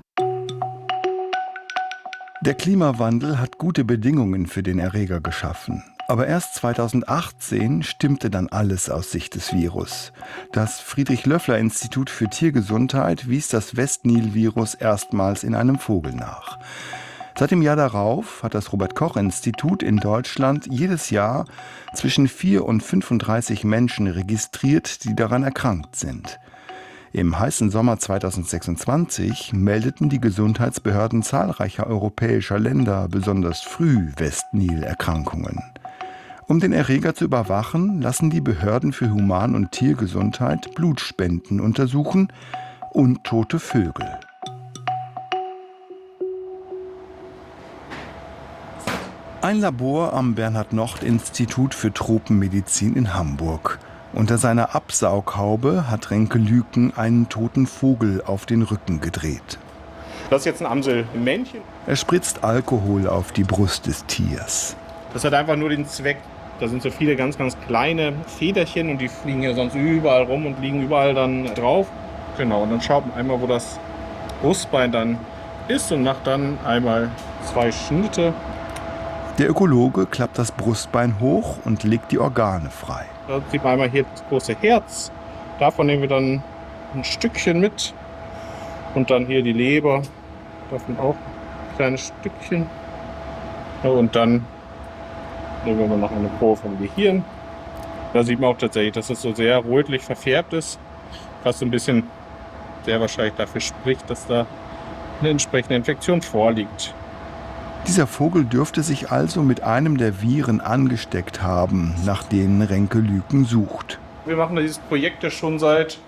Der Klimawandel hat gute Bedingungen für den Erreger geschaffen. Aber erst 2018 stimmte dann alles aus Sicht des Virus. Das Friedrich-Löffler-Institut für Tiergesundheit wies das West-Nil-Virus erstmals in einem Vogel nach. Seit dem Jahr darauf hat das Robert-Koch-Institut in Deutschland jedes Jahr zwischen 4 und 35 Menschen registriert, die daran erkrankt sind. Im heißen Sommer 2026 meldeten die Gesundheitsbehörden zahlreicher europäischer Länder besonders früh West-Nil-Erkrankungen. Um den Erreger zu überwachen, lassen die Behörden für Human- und Tiergesundheit Blutspenden untersuchen und tote Vögel. Ein Labor am Bernhard-Nocht-Institut für Tropenmedizin in Hamburg. Unter seiner Absaughaube hat Renke Lüken einen toten Vogel auf den Rücken gedreht. Das ist jetzt ein Amselmännchen. Er spritzt Alkohol auf die Brust des Tiers. Das hat einfach nur den Zweck, da sind so viele ganz, ganz kleine Federchen und die fliegen ja sonst überall rum und liegen überall dann drauf. Genau, und dann schaut man einmal, wo das Brustbein dann ist und macht dann einmal 2 Schnitte. Der Ökologe klappt das Brustbein hoch und legt die Organe frei. Da sieht man einmal hier das große Herz. Davon nehmen wir dann ein Stückchen mit. Und dann hier die Leber. Davon auch ein kleines Stückchen. Ja, und dann nehmen wir noch eine Probe vom Gehirn. Da sieht man auch tatsächlich, dass es so sehr rötlich verfärbt ist. Was so ein bisschen sehr wahrscheinlich dafür spricht, dass da eine entsprechende Infektion vorliegt. Dieser Vogel dürfte sich also mit einem der Viren angesteckt haben, nach denen Renke Lüken sucht. Wir machen dieses Projekt ja schon seit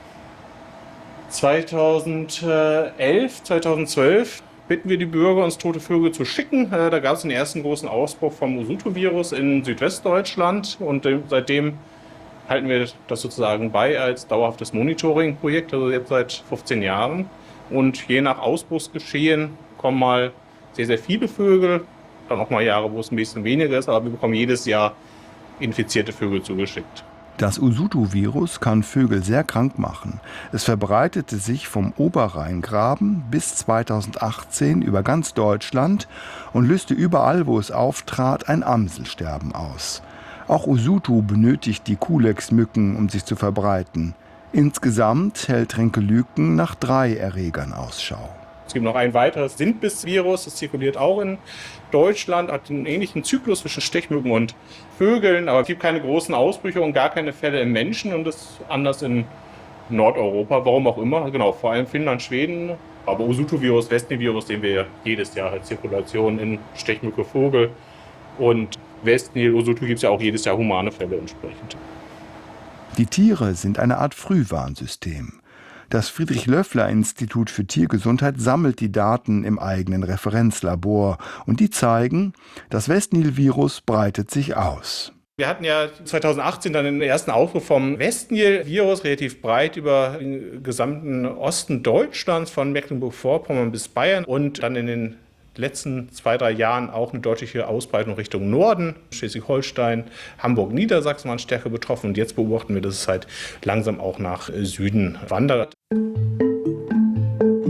2011, 2012. Bitten wir die Bürger, uns tote Vögel zu schicken. Da gab es den ersten großen Ausbruch vom Osuto-Virus in Südwestdeutschland. Und seitdem halten wir das sozusagen bei als dauerhaftes Monitoring-Projekt, also jetzt seit 15 Jahren. Und je nach Ausbruchsgeschehen kommen mal sehr, sehr viele Vögel, dann auch mal Jahre, wo es ein bisschen weniger ist, aber wir bekommen jedes Jahr infizierte Vögel zugeschickt. Das Osuto-Virus kann Vögel sehr krank machen. Es verbreitete sich vom Oberrheingraben bis 2018 über ganz Deutschland und löste überall, wo es auftrat, ein Amselsterben aus. Auch Osuto benötigt die Culex-Mücken, um sich zu verbreiten. Insgesamt hält Renke Lüken nach 3 Erregern Ausschau. Es gibt noch ein weiteres Sintbis-Virus, das zirkuliert auch in Deutschland, hat einen ähnlichen Zyklus zwischen Stechmücken und Vögeln, aber es gibt keine großen Ausbrüche und gar keine Fälle im Menschen und das ist anders in Nordeuropa, warum auch immer, genau, vor allem Finnland, Schweden. Aber Osuto-Virus, West-Nil-Virus sehen wir jedes Jahr als Zirkulation in Stechmücke, Vogel und West-Nil, Osuto gibt es ja auch jedes Jahr humane Fälle entsprechend. Die Tiere sind eine Art Frühwarnsystem. Das Friedrich-Löffler-Institut für Tiergesundheit sammelt die Daten im eigenen Referenzlabor und die zeigen, das West-Nil-Virus breitet sich aus. Wir hatten ja 2018 dann den ersten Ausbruch vom West-Nil-Virus relativ breit über den gesamten Osten Deutschlands, von Mecklenburg-Vorpommern bis Bayern und dann in den letzten 2-3 Jahren auch eine deutliche Ausbreitung Richtung Norden. Schleswig-Holstein, Hamburg, Niedersachsen waren stärker betroffen und jetzt beobachten wir, dass es halt langsam auch nach Süden wandert.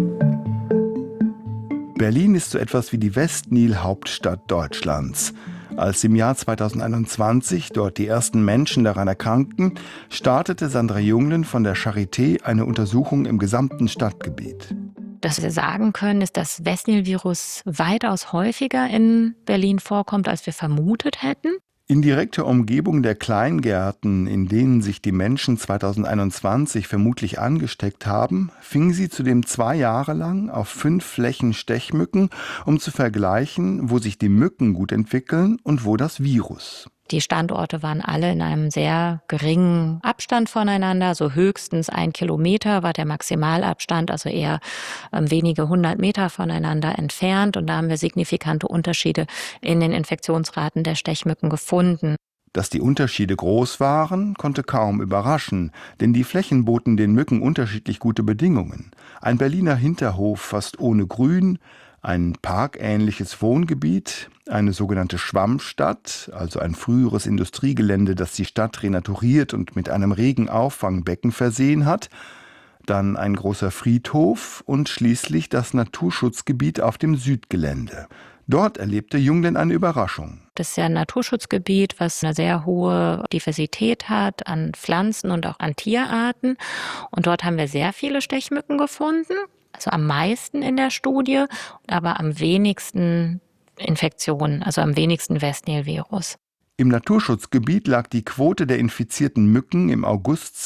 Berlin ist so etwas wie die West-Nil-Hauptstadt Deutschlands. Als im Jahr 2021 dort die ersten Menschen daran erkrankten, startete Sandra Junglen von der Charité eine Untersuchung im gesamten Stadtgebiet. Was wir sagen können, ist, dass Westnil-Virus weitaus häufiger in Berlin vorkommt, als wir vermutet hätten. In direkter Umgebung der Kleingärten, in denen sich die Menschen 2021 vermutlich angesteckt haben, fingen sie zudem 2 Jahre lang auf 5 Flächen Stechmücken, um zu vergleichen, wo sich die Mücken gut entwickeln und wo das Virus. Die Standorte waren alle in einem sehr geringen Abstand voneinander, so höchstens 1 Kilometer war der Maximalabstand, also eher wenige 100 Meter voneinander entfernt. Und da haben wir signifikante Unterschiede in den Infektionsraten der Stechmücken gefunden. Dass die Unterschiede groß waren, konnte kaum überraschen, denn die Flächen boten den Mücken unterschiedlich gute Bedingungen. Ein Berliner Hinterhof fast ohne Grün, ein parkähnliches Wohngebiet, eine sogenannte Schwammstadt, also ein früheres Industriegelände, das die Stadt renaturiert und mit einem Regenauffangbecken versehen hat, dann ein großer Friedhof und schließlich das Naturschutzgebiet auf dem Südgelände. Dort erlebte Junglen eine Überraschung. Das ist ja ein Naturschutzgebiet, was eine sehr hohe Diversität hat an Pflanzen und auch an Tierarten. Und dort haben wir sehr viele Stechmücken gefunden. Also am meisten in der Studie, aber am wenigsten Infektionen, also am wenigsten Westnil-Virus. Im Naturschutzgebiet lag die Quote der infizierten Mücken im August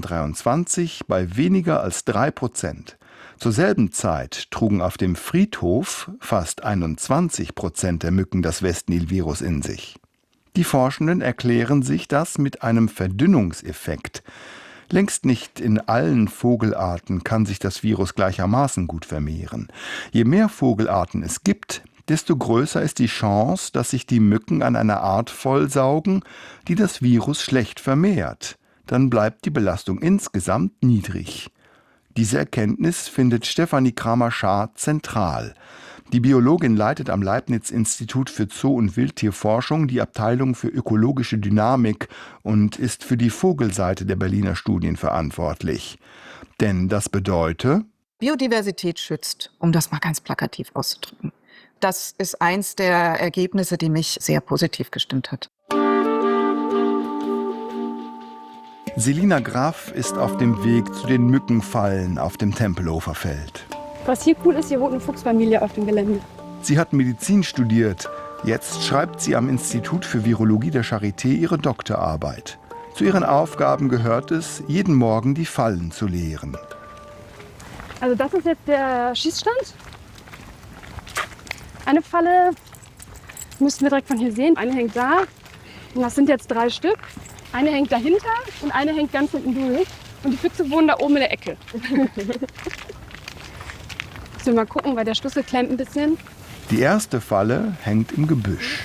2023 bei weniger als 3%. Zur selben Zeit trugen auf dem Friedhof fast 21% der Mücken das Westnil-Virus in sich. Die Forschenden erklären sich das mit einem Verdünnungseffekt. Längst nicht in allen Vogelarten kann sich das Virus gleichermaßen gut vermehren. Je mehr Vogelarten es gibt, desto größer ist die Chance, dass sich die Mücken an einer Art vollsaugen, die das Virus schlecht vermehrt. Dann bleibt die Belastung insgesamt niedrig. Diese Erkenntnis findet Stefanie Kramer-Schaar zentral. Die Biologin leitet am Leibniz-Institut für Zoo- und Wildtierforschung die Abteilung für ökologische Dynamik und ist für die Vogelseite der Berliner Studien verantwortlich. Denn das bedeutet: Biodiversität schützt, um das mal ganz plakativ auszudrücken. Das ist eins der Ergebnisse, die mich sehr positiv gestimmt hat. Selina Graf ist auf dem Weg zu den Mückenfallen auf dem Tempelhofer Feld. Was hier cool ist, hier wohnt eine Fuchsfamilie auf dem Gelände. Sie hat Medizin studiert. Jetzt schreibt sie am Institut für Virologie der Charité ihre Doktorarbeit. Zu ihren Aufgaben gehört es, jeden Morgen die Fallen zu leeren. Also das ist jetzt der Schießstand. Eine Falle müssten wir direkt von hier sehen. Eine hängt da. Und das sind jetzt 3 Stück. Eine hängt dahinter und eine hängt ganz hinten durch. Und die Füchse wohnen da oben in der Ecke. Müssen wir mal gucken, weil der Schlüssel klemmt ein bisschen. Die erste Falle hängt im Gebüsch.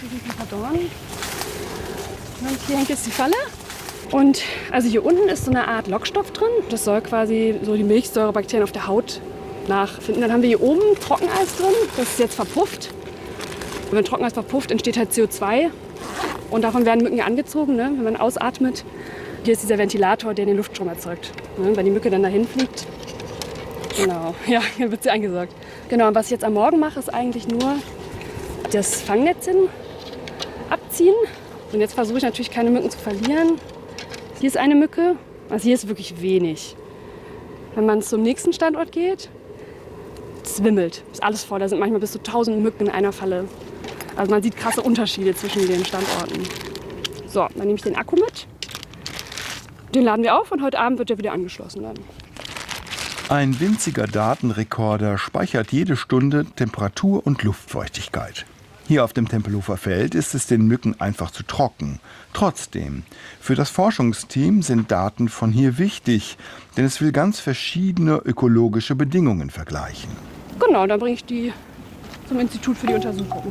Und hier hängt jetzt die Falle. Und also hier unten ist so eine Art Lockstoff drin. Das soll quasi so die Milchsäurebakterien auf der Haut nachfinden. Dann haben wir hier oben Trockeneis drin. Das ist jetzt verpufft. Und wenn Trockeneis verpufft, entsteht halt CO2. Und davon werden Mücken angezogen, ne? Wenn man ausatmet. Hier ist dieser Ventilator, der den Luftstrom erzeugt. Ne? Wenn die Mücke dann dahin fliegt. Genau, ja, hier wird sie eingesaugt. Genau, und was ich jetzt am Morgen mache, ist eigentlich nur das Fangnetz abziehen. Und jetzt versuche ich natürlich keine Mücken zu verlieren. Hier ist eine Mücke, also hier ist wirklich wenig. Wenn man zum nächsten Standort geht, es wimmelt, ist alles voll. Da sind manchmal bis zu 1000 Mücken in einer Falle. Also man sieht krasse Unterschiede zwischen den Standorten. So, dann nehme ich den Akku mit. Den laden wir auf und heute Abend wird er wieder angeschlossen dann. Ein winziger Datenrekorder speichert jede Stunde Temperatur und Luftfeuchtigkeit. Hier auf dem Tempelhofer Feld ist es den Mücken einfach zu trocken. Trotzdem, für das Forschungsteam sind Daten von hier wichtig, denn es will ganz verschiedene ökologische Bedingungen vergleichen. Genau, dann bringe ich die zum Institut für die Untersuchung.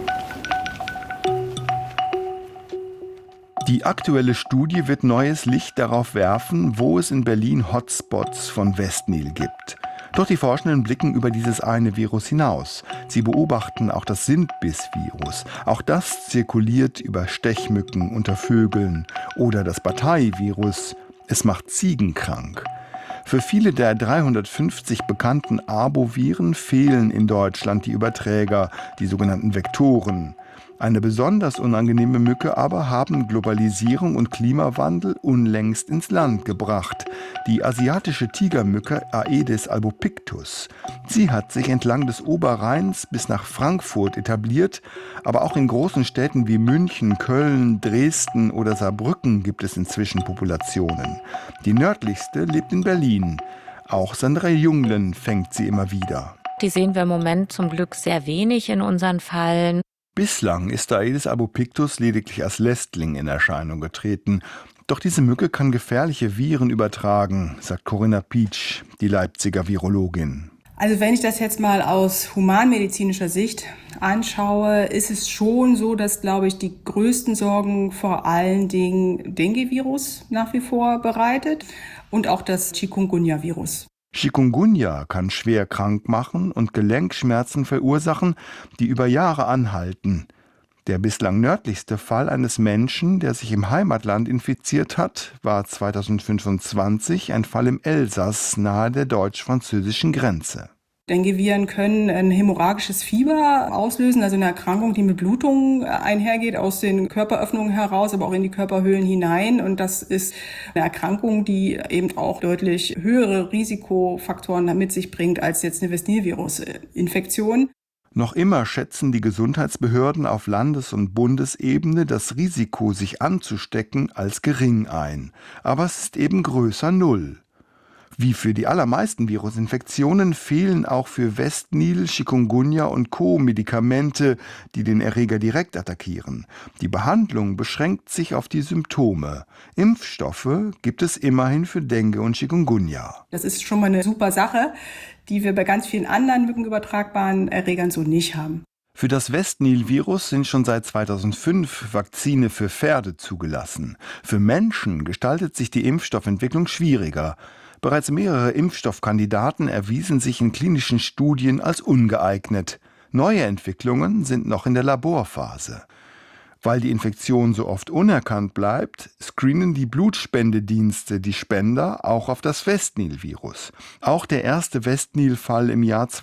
Die aktuelle Studie wird neues Licht darauf werfen, wo es in Berlin Hotspots von Westnil gibt. Doch die Forschenden blicken über dieses eine Virus hinaus. Sie beobachten auch das Sintbiss-Virus. Auch das zirkuliert über Stechmücken unter Vögeln. Oder das Bataille-Virus. Es macht Ziegen krank. Für viele der 350 bekannten Arboviren fehlen in Deutschland die Überträger, die sogenannten Vektoren. Eine besonders unangenehme Mücke aber haben Globalisierung und Klimawandel unlängst ins Land gebracht. Die asiatische Tigermücke Aedes albopictus. Sie hat sich entlang des Oberrheins bis nach Frankfurt etabliert, aber auch in großen Städten wie München, Köln, Dresden oder Saarbrücken gibt es inzwischen Populationen. Die nördlichste lebt in Berlin. Auch Sandra Junglen fängt sie immer wieder. Die sehen wir im Moment zum Glück sehr wenig in unseren Fallen. Bislang ist Aedes albopictus lediglich als Lästling in Erscheinung getreten. Doch diese Mücke kann gefährliche Viren übertragen, sagt Corinna Pietsch, die Leipziger Virologin. Also wenn ich das jetzt mal aus humanmedizinischer Sicht anschaue, ist es schon so, dass, glaube ich, die größten Sorgen vor allen Dingen Dengue-Virus nach wie vor bereitet und auch das Chikungunya-Virus. Chikungunya kann schwer krank machen und Gelenkschmerzen verursachen, die über Jahre anhalten. Der bislang nördlichste Fall eines Menschen, der sich im Heimatland infiziert hat, war 2025 ein Fall im Elsass nahe der deutsch-französischen Grenze. Dengue-Viren können ein hämorrhagisches Fieber auslösen, also eine Erkrankung, die mit Blutungen einhergeht, aus den Körperöffnungen heraus, aber auch in die Körperhöhlen hinein. Und das ist eine Erkrankung, die eben auch deutlich höhere Risikofaktoren mit sich bringt als jetzt eine West-Nil-Virus-Infektion. Noch immer schätzen die Gesundheitsbehörden auf Landes- und Bundesebene das Risiko, sich anzustecken, als gering ein. Aber es ist eben größer Null. Wie für die allermeisten Virusinfektionen fehlen auch für West-Nil, Chikungunya und Co. Medikamente, die den Erreger direkt attackieren. Die Behandlung beschränkt sich auf die Symptome. Impfstoffe gibt es immerhin für Dengue und Chikungunya. Das ist schon mal eine super Sache, die wir bei ganz vielen anderen mückenübertragbaren Erregern so nicht haben. Für das West-Nil-Virus sind schon seit 2005 Vakzine für Pferde zugelassen. Für Menschen gestaltet sich die Impfstoffentwicklung schwieriger. Bereits mehrere Impfstoffkandidaten erwiesen sich in klinischen Studien als ungeeignet. Neue Entwicklungen sind noch in der Laborphase. Weil die Infektion so oft unerkannt bleibt, screenen die Blutspendedienste die Spender auch auf das West-Nil-Virus. Auch der erste West-Nil-Fall im Jahr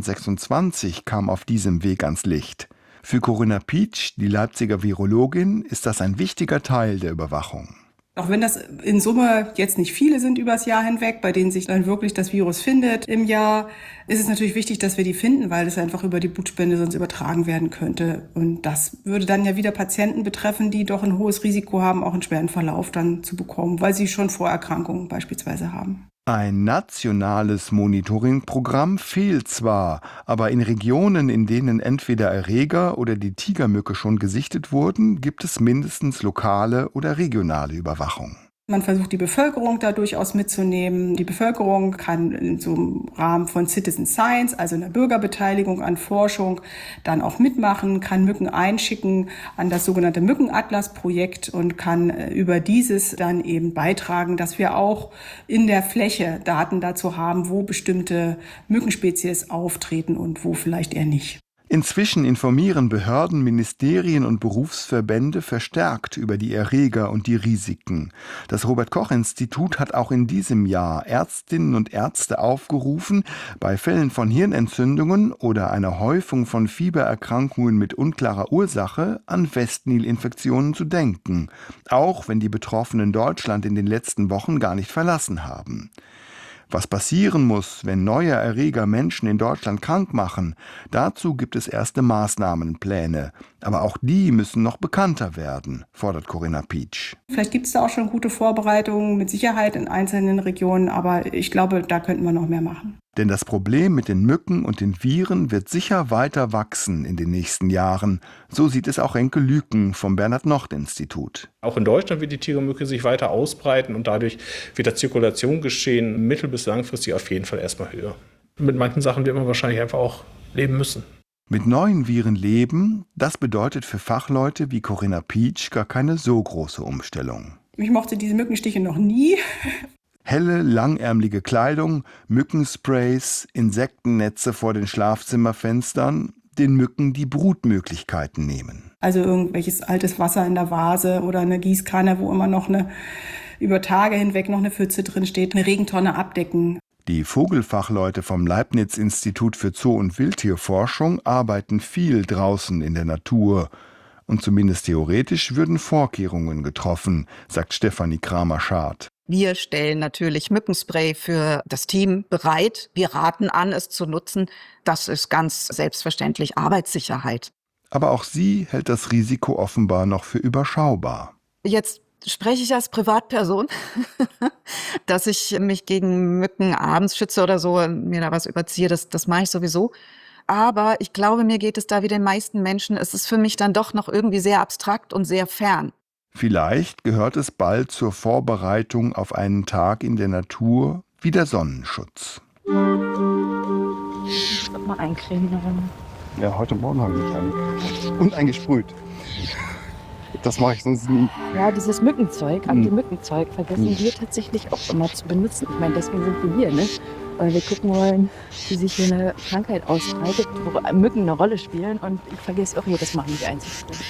2026 kam auf diesem Weg ans Licht. Für Corinna Pietsch, die Leipziger Virologin, ist das ein wichtiger Teil der Überwachung. Auch wenn das in Summe jetzt nicht viele sind übers Jahr hinweg, bei denen sich dann wirklich das Virus findet im Jahr, ist es natürlich wichtig, dass wir die finden, weil es einfach über die Blutspende sonst übertragen werden könnte. Und das würde dann ja wieder Patienten betreffen, die doch ein hohes Risiko haben, auch einen schweren Verlauf dann zu bekommen, weil sie schon Vorerkrankungen beispielsweise haben. Ein nationales Monitoringprogramm fehlt zwar, aber in Regionen, in denen entweder Erreger oder die Tigermücke schon gesichtet wurden, gibt es mindestens lokale oder regionale Überwachung. Man versucht, die Bevölkerung da durchaus mitzunehmen. Die Bevölkerung kann in so einem Rahmen von Citizen Science, also einer Bürgerbeteiligung an Forschung, dann auch mitmachen, kann Mücken einschicken an das sogenannte Mückenatlas-Projekt und kann über dieses dann eben beitragen, dass wir auch in der Fläche Daten dazu haben, wo bestimmte Mückenspezies auftreten und wo vielleicht eher nicht. Inzwischen informieren Behörden, Ministerien und Berufsverbände verstärkt über die Erreger und die Risiken. Das Robert-Koch-Institut hat auch in diesem Jahr Ärztinnen und Ärzte aufgerufen, bei Fällen von Hirnentzündungen oder einer Häufung von Fiebererkrankungen mit unklarer Ursache an West-Nil-Infektionen zu denken, auch wenn die Betroffenen Deutschland in den letzten Wochen gar nicht verlassen haben. Was passieren muss, wenn neue Erreger Menschen in Deutschland krank machen, dazu gibt es erste Maßnahmenpläne. Aber auch die müssen noch bekannter werden, fordert Corinna Pietsch. Vielleicht gibt es da auch schon gute Vorbereitungen, mit Sicherheit in einzelnen Regionen, aber ich glaube, da könnten wir noch mehr machen. Denn das Problem mit den Mücken und den Viren wird sicher weiter wachsen in den nächsten Jahren. So sieht es auch Renke Lüken vom Bernhard-Nocht-Institut. Auch in Deutschland wird die Tigermücke sich weiter ausbreiten und dadurch wird das Zirkulationsgeschehen mittel- bis langfristig auf jeden Fall erstmal höher. Mit manchen Sachen wird man wahrscheinlich einfach auch leben müssen. Mit neuen Viren leben, das bedeutet für Fachleute wie Corinna Pietsch gar keine so große Umstellung. Ich mochte diese Mückenstiche noch nie. Helle, langärmelige Kleidung, Mückensprays, Insektennetze vor den Schlafzimmerfenstern, den Mücken die Brutmöglichkeiten nehmen. Also irgendwelches altes Wasser in der Vase oder eine Gießkanne, wo immer noch über Tage hinweg noch eine Pfütze drin steht, eine Regentonne abdecken. Die Vogelfachleute vom Leibniz-Institut für Zoo- und Wildtierforschung arbeiten viel draußen in der Natur. Und zumindest theoretisch würden Vorkehrungen getroffen, sagt Stefanie Kramer-Schad. Wir stellen natürlich Mückenspray für das Team bereit. Wir raten an, es zu nutzen. Das ist ganz selbstverständlich Arbeitssicherheit. Aber auch sie hält das Risiko offenbar noch für überschaubar. Jetzt spreche ich als Privatperson, dass ich mich gegen Mücken abends schütze oder so, mir da was überziehe, das mache ich sowieso. Aber ich glaube, mir geht es da wie den meisten Menschen, es ist für mich dann doch noch irgendwie sehr abstrakt und sehr fern. Vielleicht gehört es bald zur Vorbereitung auf einen Tag in der Natur wie der Sonnenschutz. Ich will mal eincremen. Ja, heute Morgen habe ich einen. Und eingesprüht. Das mache ich sonst nie. Ja, dieses Mückenzeug, Anti-Mückenzeug, vergessen wir tatsächlich auch immer zu benutzen. Ich meine, deswegen sind wir hier, ne? Weil wir gucken wollen, wie sich hier eine Krankheit ausbreitet, wo Mücken eine Rolle spielen. Und ich vergesse auch jedes Mal, mich einzusprühen.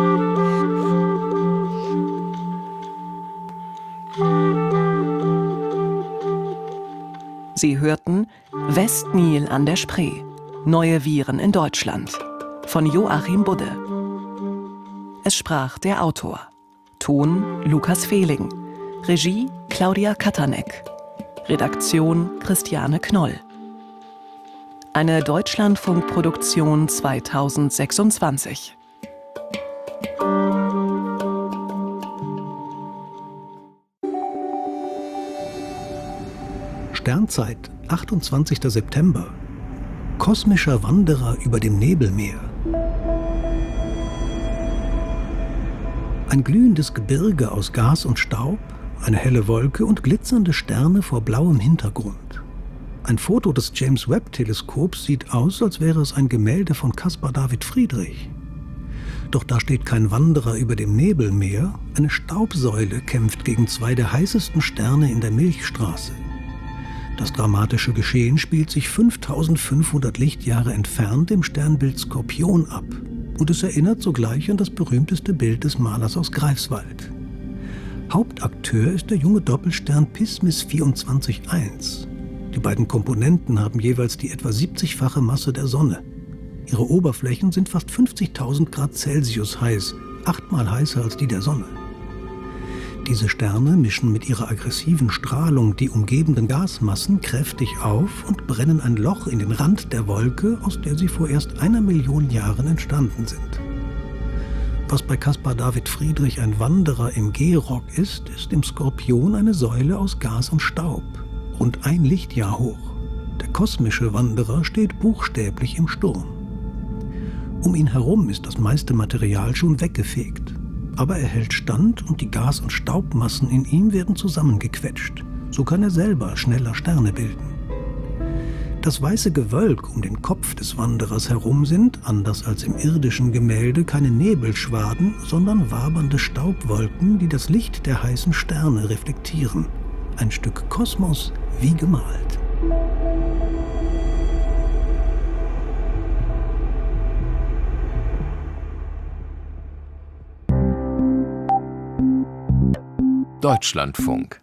Sie hörten Westnil an der Spree. Neue Viren in Deutschland von Joachim Budde. Es sprach der Autor. Ton Lukas Fehling. Regie Claudia Katanek. Redaktion Christiane Knoll. Eine Deutschlandfunk-Produktion 2026. Sternzeit, 28. September. Kosmischer Wanderer über dem Nebelmeer. Ein glühendes Gebirge aus Gas und Staub, eine helle Wolke und glitzernde Sterne vor blauem Hintergrund. Ein Foto des James-Webb-Teleskops sieht aus, als wäre es ein Gemälde von Caspar David Friedrich. Doch da steht kein Wanderer über dem Nebelmeer, eine Staubsäule kämpft gegen zwei der heißesten Sterne in der Milchstraße. Das dramatische Geschehen spielt sich 5500 Lichtjahre entfernt im Sternbild Skorpion ab. Und es erinnert sogleich an das berühmteste Bild des Malers aus Greifswald. Hauptakteur ist der junge Doppelstern Pismis 24.1. Die beiden Komponenten haben jeweils die etwa 70-fache Masse der Sonne. Ihre Oberflächen sind fast 50.000 Grad Celsius heiß, 8-mal heißer als die der Sonne. Diese Sterne mischen mit ihrer aggressiven Strahlung die umgebenden Gasmassen kräftig auf und brennen ein Loch in den Rand der Wolke, aus der sie vor erst 1 Million Jahren entstanden sind. Was bei Caspar David Friedrich ein Wanderer im Gehrock ist, ist im Skorpion eine Säule aus Gas und Staub, rund 1 Lichtjahr hoch. Der kosmische Wanderer steht buchstäblich im Sturm. Um ihn herum ist das meiste Material schon weggefegt. Aber er hält stand und die Gas- und Staubmassen in ihm werden zusammengequetscht. So kann er selber schneller Sterne bilden. Das weiße Gewölk um den Kopf des Wanderers herum sind, anders als im irdischen Gemälde, keine Nebelschwaden, sondern wabernde Staubwolken, die das Licht der heißen Sterne reflektieren. Ein Stück Kosmos wie gemalt. Deutschlandfunk.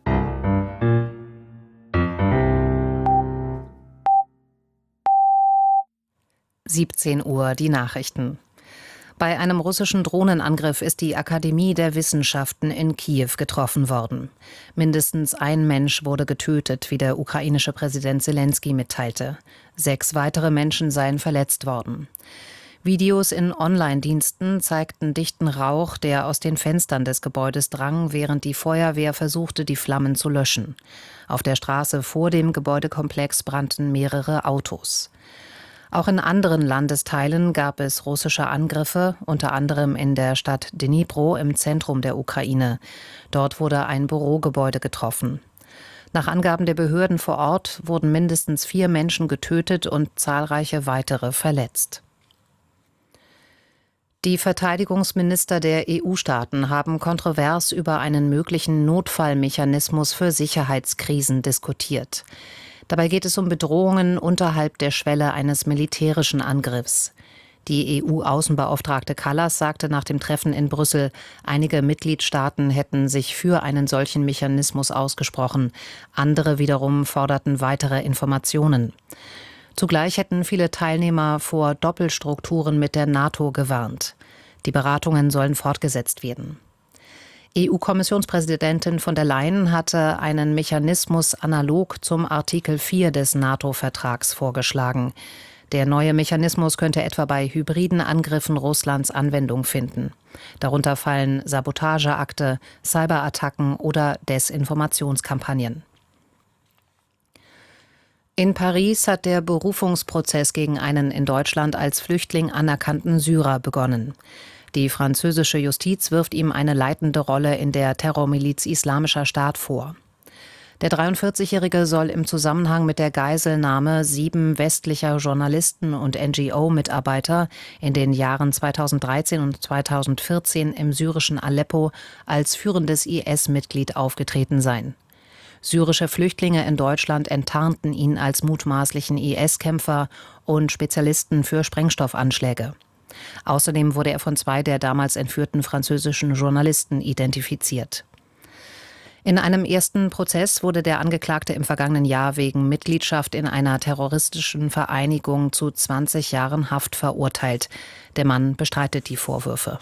Uhr die Nachrichten. Bei einem russischen Drohnenangriff ist die Akademie der Wissenschaften in Kiew getroffen worden. Mindestens ein Mensch wurde getötet, wie der ukrainische Präsident Selenskyj mitteilte. 6 weitere Menschen seien verletzt worden. Videos in Online-Diensten zeigten dichten Rauch, der aus den Fenstern des Gebäudes drang, während die Feuerwehr versuchte, die Flammen zu löschen. Auf der Straße vor dem Gebäudekomplex brannten mehrere Autos. Auch in anderen Landesteilen gab es russische Angriffe, unter anderem in der Stadt Dnipro im Zentrum der Ukraine. Dort wurde ein Bürogebäude getroffen. Nach Angaben der Behörden vor Ort wurden mindestens 4 Menschen getötet und zahlreiche weitere verletzt. Die Verteidigungsminister der EU-Staaten haben kontrovers über einen möglichen Notfallmechanismus für Sicherheitskrisen diskutiert. Dabei geht es um Bedrohungen unterhalb der Schwelle eines militärischen Angriffs. Die EU-Außenbeauftragte Kallas sagte nach dem Treffen in Brüssel, einige Mitgliedstaaten hätten sich für einen solchen Mechanismus ausgesprochen. Andere wiederum forderten weitere Informationen. Zugleich hätten viele Teilnehmer vor Doppelstrukturen mit der NATO gewarnt. Die Beratungen sollen fortgesetzt werden. EU-Kommissionspräsidentin von der Leyen hatte einen Mechanismus analog zum Artikel 4 des NATO-Vertrags vorgeschlagen. Der neue Mechanismus könnte etwa bei hybriden Angriffen Russlands Anwendung finden. Darunter fallen Sabotageakte, Cyberattacken oder Desinformationskampagnen. In Paris hat der Berufungsprozess gegen einen in Deutschland als Flüchtling anerkannten Syrer begonnen. Die französische Justiz wirft ihm eine leitende Rolle in der Terrormiliz Islamischer Staat vor. Der 43-Jährige soll im Zusammenhang mit der Geiselnahme 7 westlicher Journalisten und NGO-Mitarbeiter in den Jahren 2013 und 2014 im syrischen Aleppo als führendes IS-Mitglied aufgetreten sein. Syrische Flüchtlinge in Deutschland enttarnten ihn als mutmaßlichen IS-Kämpfer und Spezialisten für Sprengstoffanschläge. Außerdem wurde er von 2 der damals entführten französischen Journalisten identifiziert. In einem ersten Prozess wurde der Angeklagte im vergangenen Jahr wegen Mitgliedschaft in einer terroristischen Vereinigung zu 20 Jahren Haft verurteilt. Der Mann bestreitet die Vorwürfe.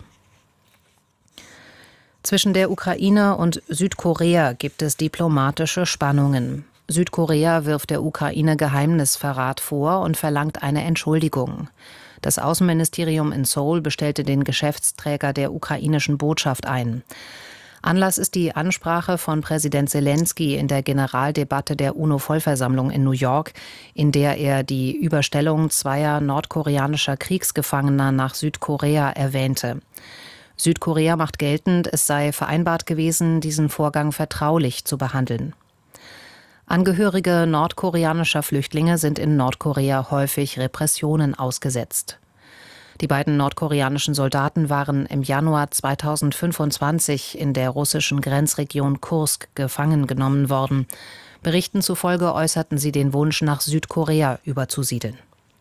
Zwischen der Ukraine und Südkorea gibt es diplomatische Spannungen. Südkorea wirft der Ukraine Geheimnisverrat vor und verlangt eine Entschuldigung. Das Außenministerium in Seoul bestellte den Geschäftsträger der ukrainischen Botschaft ein. Anlass ist die Ansprache von Präsident Selenskyj in der Generaldebatte der UNO-Vollversammlung in New York, in der er die Überstellung 2 nordkoreanischer Kriegsgefangener nach Südkorea erwähnte. Südkorea macht geltend, es sei vereinbart gewesen, diesen Vorgang vertraulich zu behandeln. Angehörige nordkoreanischer Flüchtlinge sind in Nordkorea häufig Repressionen ausgesetzt. Die beiden nordkoreanischen Soldaten waren im Januar 2025 in der russischen Grenzregion Kursk gefangen genommen worden. Berichten zufolge äußerten sie den Wunsch, nach Südkorea überzusiedeln.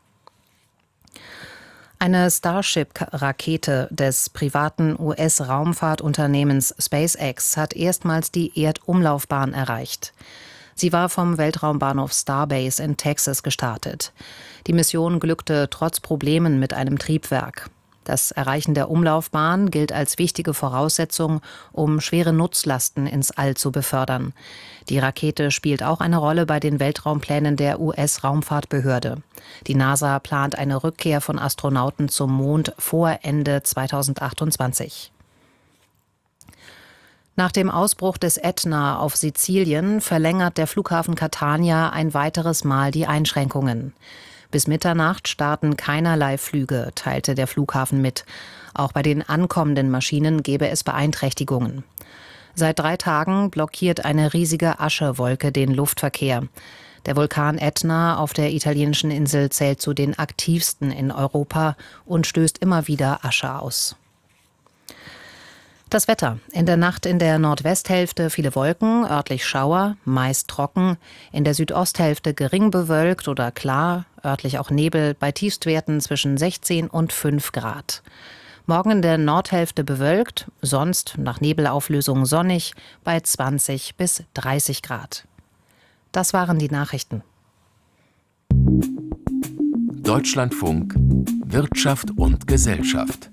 Eine Starship-Rakete des privaten US-Raumfahrtunternehmens SpaceX hat erstmals die Erdumlaufbahn erreicht. Sie war vom Weltraumbahnhof Starbase in Texas gestartet. Die Mission glückte trotz Problemen mit einem Triebwerk. Das Erreichen der Umlaufbahn gilt als wichtige Voraussetzung, um schwere Nutzlasten ins All zu befördern. Die Rakete spielt auch eine Rolle bei den Weltraumplänen der US-Raumfahrtbehörde. Die NASA plant eine Rückkehr von Astronauten zum Mond vor Ende 2028. Nach dem Ausbruch des Ätna auf Sizilien verlängert der Flughafen Catania ein weiteres Mal die Einschränkungen. Bis Mitternacht starten keinerlei Flüge, teilte der Flughafen mit. Auch bei den ankommenden Maschinen gebe es Beeinträchtigungen. Seit 3 Tagen blockiert eine riesige Aschewolke den Luftverkehr. Der Vulkan Ätna auf der italienischen Insel zählt zu den aktivsten in Europa und stößt immer wieder Asche aus. Das Wetter. In der Nacht in der Nordwesthälfte viele Wolken, örtlich Schauer, meist trocken. In der Südosthälfte gering bewölkt oder klar, örtlich auch Nebel, bei Tiefstwerten zwischen 16 und 5 Grad. Morgen in der Nordhälfte bewölkt, sonst nach Nebelauflösung sonnig, bei 20 bis 30 Grad. Das waren die Nachrichten. Deutschlandfunk Wirtschaft und Gesellschaft.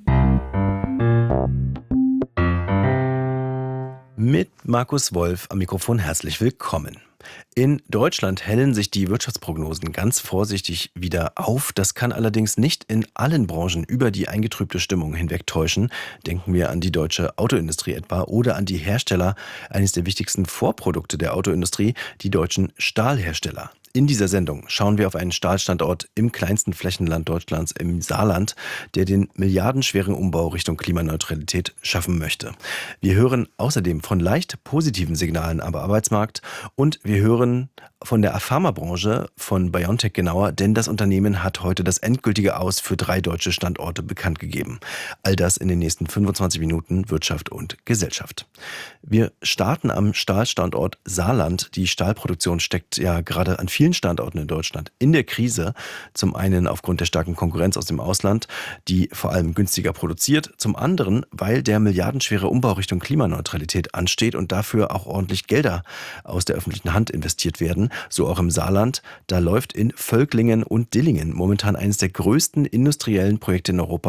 Mit Markus Wolf am Mikrofon herzlich willkommen. In Deutschland hellen sich die Wirtschaftsprognosen ganz vorsichtig wieder auf. Das kann allerdings nicht in allen Branchen über die eingetrübte Stimmung hinwegtäuschen. Denken wir an die deutsche Autoindustrie etwa oder an die Hersteller eines der wichtigsten Vorprodukte der Autoindustrie, die deutschen Stahlhersteller. In dieser Sendung schauen wir auf einen Stahlstandort im kleinsten Flächenland Deutschlands, im Saarland, der den milliardenschweren Umbau Richtung Klimaneutralität schaffen möchte. Wir hören außerdem von leicht positiven Signalen am Arbeitsmarkt und wir hören von der Pharmabranche, von BioNTech genauer, denn das Unternehmen hat heute das endgültige Aus für 3 deutsche Standorte bekannt gegeben. All das in den nächsten 25 Minuten Wirtschaft und Gesellschaft. Wir starten am Stahlstandort Saarland. Die Stahlproduktion steckt ja gerade an vielen Standorten in Deutschland in der Krise. Zum einen aufgrund der starken Konkurrenz aus dem Ausland, die vor allem günstiger produziert. Zum anderen, weil der milliardenschwere Umbau Richtung Klimaneutralität ansteht und dafür auch ordentlich Gelder aus der öffentlichen Hand investiert werden. So auch im Saarland. Da läuft in Völklingen und Dillingen momentan eines der größten industriellen Projekte in Europa,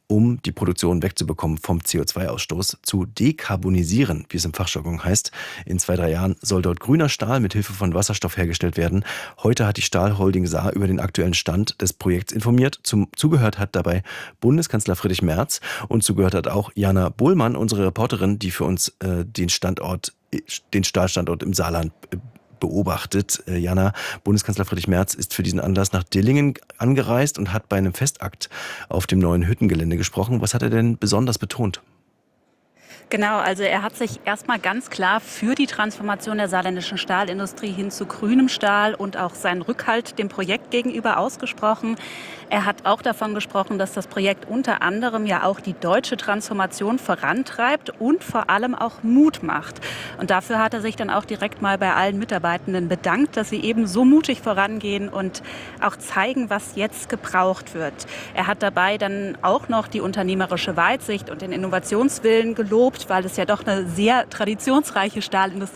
um die Produktion wegzubekommen vom CO2-Ausstoß, zu dekarbonisieren, wie es im Fachjargon heißt. In 2-3 Jahren soll dort grüner Stahl mit Hilfe von Wasserstoff hergestellt werden. Heute hat die Stahlholding Saar über den aktuellen Stand des Projekts informiert. Zugehört hat dabei Bundeskanzler Friedrich Merz und zugehört hat auch Jana Bohlmann, unsere Reporterin, die für uns den Stahlstandort im Saarland beobachtet. Jana, Bundeskanzler Friedrich Merz ist für diesen Anlass nach Dillingen angereist und hat bei einem Festakt auf dem neuen Hüttengelände gesprochen. Was hat er denn besonders betont? Genau, also er hat sich erstmal ganz klar für die Transformation der saarländischen Stahlindustrie hin zu grünem Stahl und auch seinen Rückhalt dem Projekt gegenüber ausgesprochen. Er hat auch davon gesprochen, dass das Projekt unter anderem ja auch die deutsche Transformation vorantreibt und vor allem auch Mut macht. Und dafür hat er sich dann auch direkt mal bei allen Mitarbeitenden bedankt, dass sie eben so mutig vorangehen und auch zeigen, was jetzt gebraucht wird. Er hat dabei dann auch noch die unternehmerische Weitsicht und den Innovationswillen gelobt, weil es ja doch eine sehr traditionsreiche Stahlindustrie